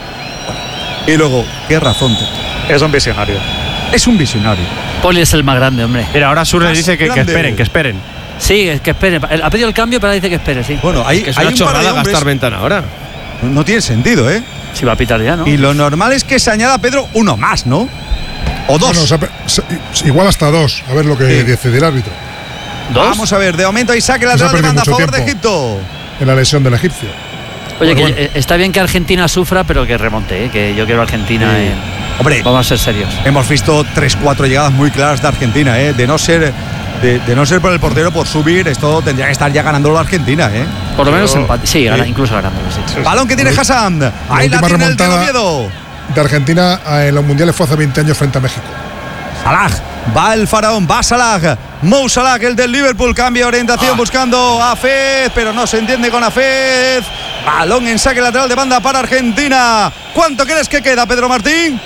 Speaker 4: Y luego, qué razón.
Speaker 9: Es un visionario.
Speaker 4: Es un visionario.
Speaker 5: Poli es el más grande, hombre.
Speaker 6: Pero ahora Sur les dice que esperen.
Speaker 5: Sí, que esperen. Ha pedido el cambio, pero dice que espere, sí.
Speaker 4: Bueno, hay
Speaker 3: una chorrada gastar ventana ahora.
Speaker 4: No tiene sentido, ¿eh?
Speaker 5: Si va a pitar ya, ¿no?
Speaker 4: Y lo normal es que se añada, Pedro, uno más, ¿no? O dos.
Speaker 8: Bueno, igual hasta 2. A ver lo que decide el árbitro.
Speaker 4: ¿2? Vamos a ver, de momento hay saque lateral de banda a favor de Egipto.
Speaker 8: En la lesión del egipcio.
Speaker 5: Oye, bueno, está bien que Argentina sufra, pero que remonte, que yo quiero Argentina.
Speaker 4: Hombre,
Speaker 5: vamos a ser serios.
Speaker 4: Hemos visto 3-4 llegadas muy claras de Argentina, de no ser por el portero, por subir, esto tendría que estar ya ganándolo la Argentina,
Speaker 5: Por lo menos empate. Sí, incluso ganándolo. Sí.
Speaker 4: Balón que tiene Hassan. Ahí la tiene el del Oviedo.
Speaker 8: De Argentina en los mundiales fue hace 20 años frente a México.
Speaker 4: Salah. Va el faraón, va Salah. Mo Salah, el del Liverpool, cambia de orientación buscando a Fez, pero no se entiende con Afez. Balón en saque lateral de banda para Argentina. ¿Cuánto crees que queda, Pedro Martín?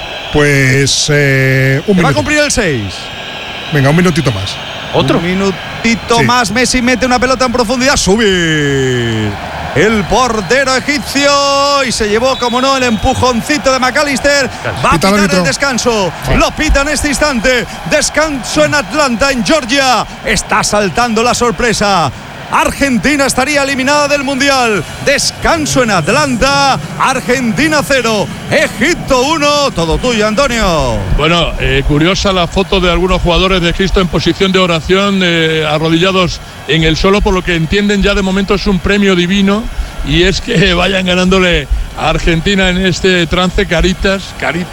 Speaker 8: Pues un minuto.
Speaker 4: Va a cumplir el 6.
Speaker 8: Venga, un minutito más.
Speaker 4: ¿Otro? Un minutito más. Messi mete una pelota en profundidad. Subir el portero egipcio y se llevó, como no, el empujoncito de McAllister. Va a pitar el descanso. Lo pita en este instante. Descanso en Atlanta, en Georgia. Está saltando la sorpresa. Argentina estaría eliminada del Mundial. Descanso en Atlanta. Argentina 0, Egipto 1. Todo tuyo, Antonio.
Speaker 7: Bueno, curiosa la foto de algunos jugadores de Egipto en posición de oración, arrodillados en el suelo, por lo que entienden ya de momento es un premio divino, y es que vayan ganándole a Argentina en este trance, caritas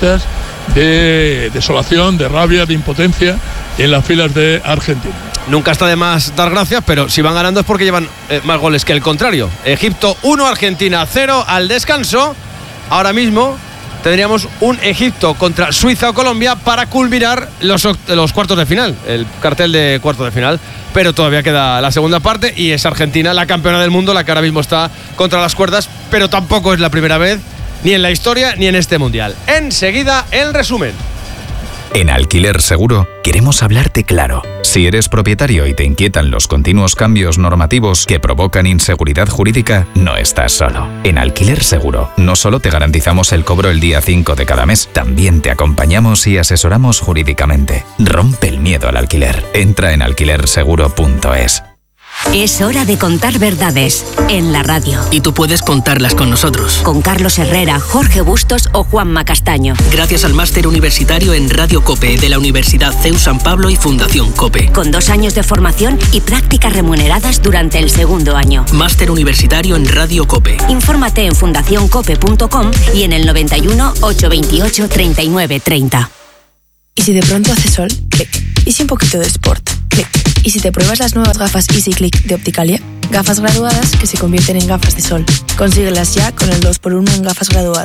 Speaker 7: de desolación, de rabia, de impotencia en las filas de Argentina.
Speaker 3: Nunca está de más dar gracias, pero si van ganando es porque llevan más goles que el contrario. Egipto 1, Argentina 0 al descanso. Ahora mismo tendríamos un Egipto contra Suiza o Colombia para culminar los cuartos de final, el cartel de cuartos de final. Pero todavía queda la segunda parte y es Argentina, la campeona del mundo, la que ahora mismo está contra las cuerdas, pero tampoco es la primera vez, ni en la historia ni en este mundial. Enseguida, el resumen.
Speaker 18: En Alquiler Seguro queremos hablarte claro. Si eres propietario y te inquietan los continuos cambios normativos que provocan inseguridad jurídica, no estás solo. En Alquiler Seguro no solo te garantizamos el cobro el día 5 de cada mes, también te acompañamos y asesoramos jurídicamente. Rompe el miedo al alquiler. Entra en alquilerseguro.es.
Speaker 19: Es hora de contar verdades en la radio.
Speaker 20: Y tú puedes contarlas con nosotros.
Speaker 19: Con Carlos Herrera, Jorge Bustos o Juanma Castaño.
Speaker 20: Gracias al máster universitario en Radio COPE de la Universidad CEU San Pablo y Fundación COPE.
Speaker 19: Con 2 años de formación y prácticas remuneradas durante el segundo año.
Speaker 20: Máster universitario en Radio COPE.
Speaker 19: Infórmate en fundacioncope.com y en el 91 828 39 30.
Speaker 21: ¿Y si de pronto hace sol? Clic. ¿Y si un poquito de sport? Clic. ¿Y si te pruebas las nuevas gafas Easy Click de Opticalia? Gafas graduadas que se convierten en gafas de sol. Consíguelas ya con el 2x1 en gafas graduadas.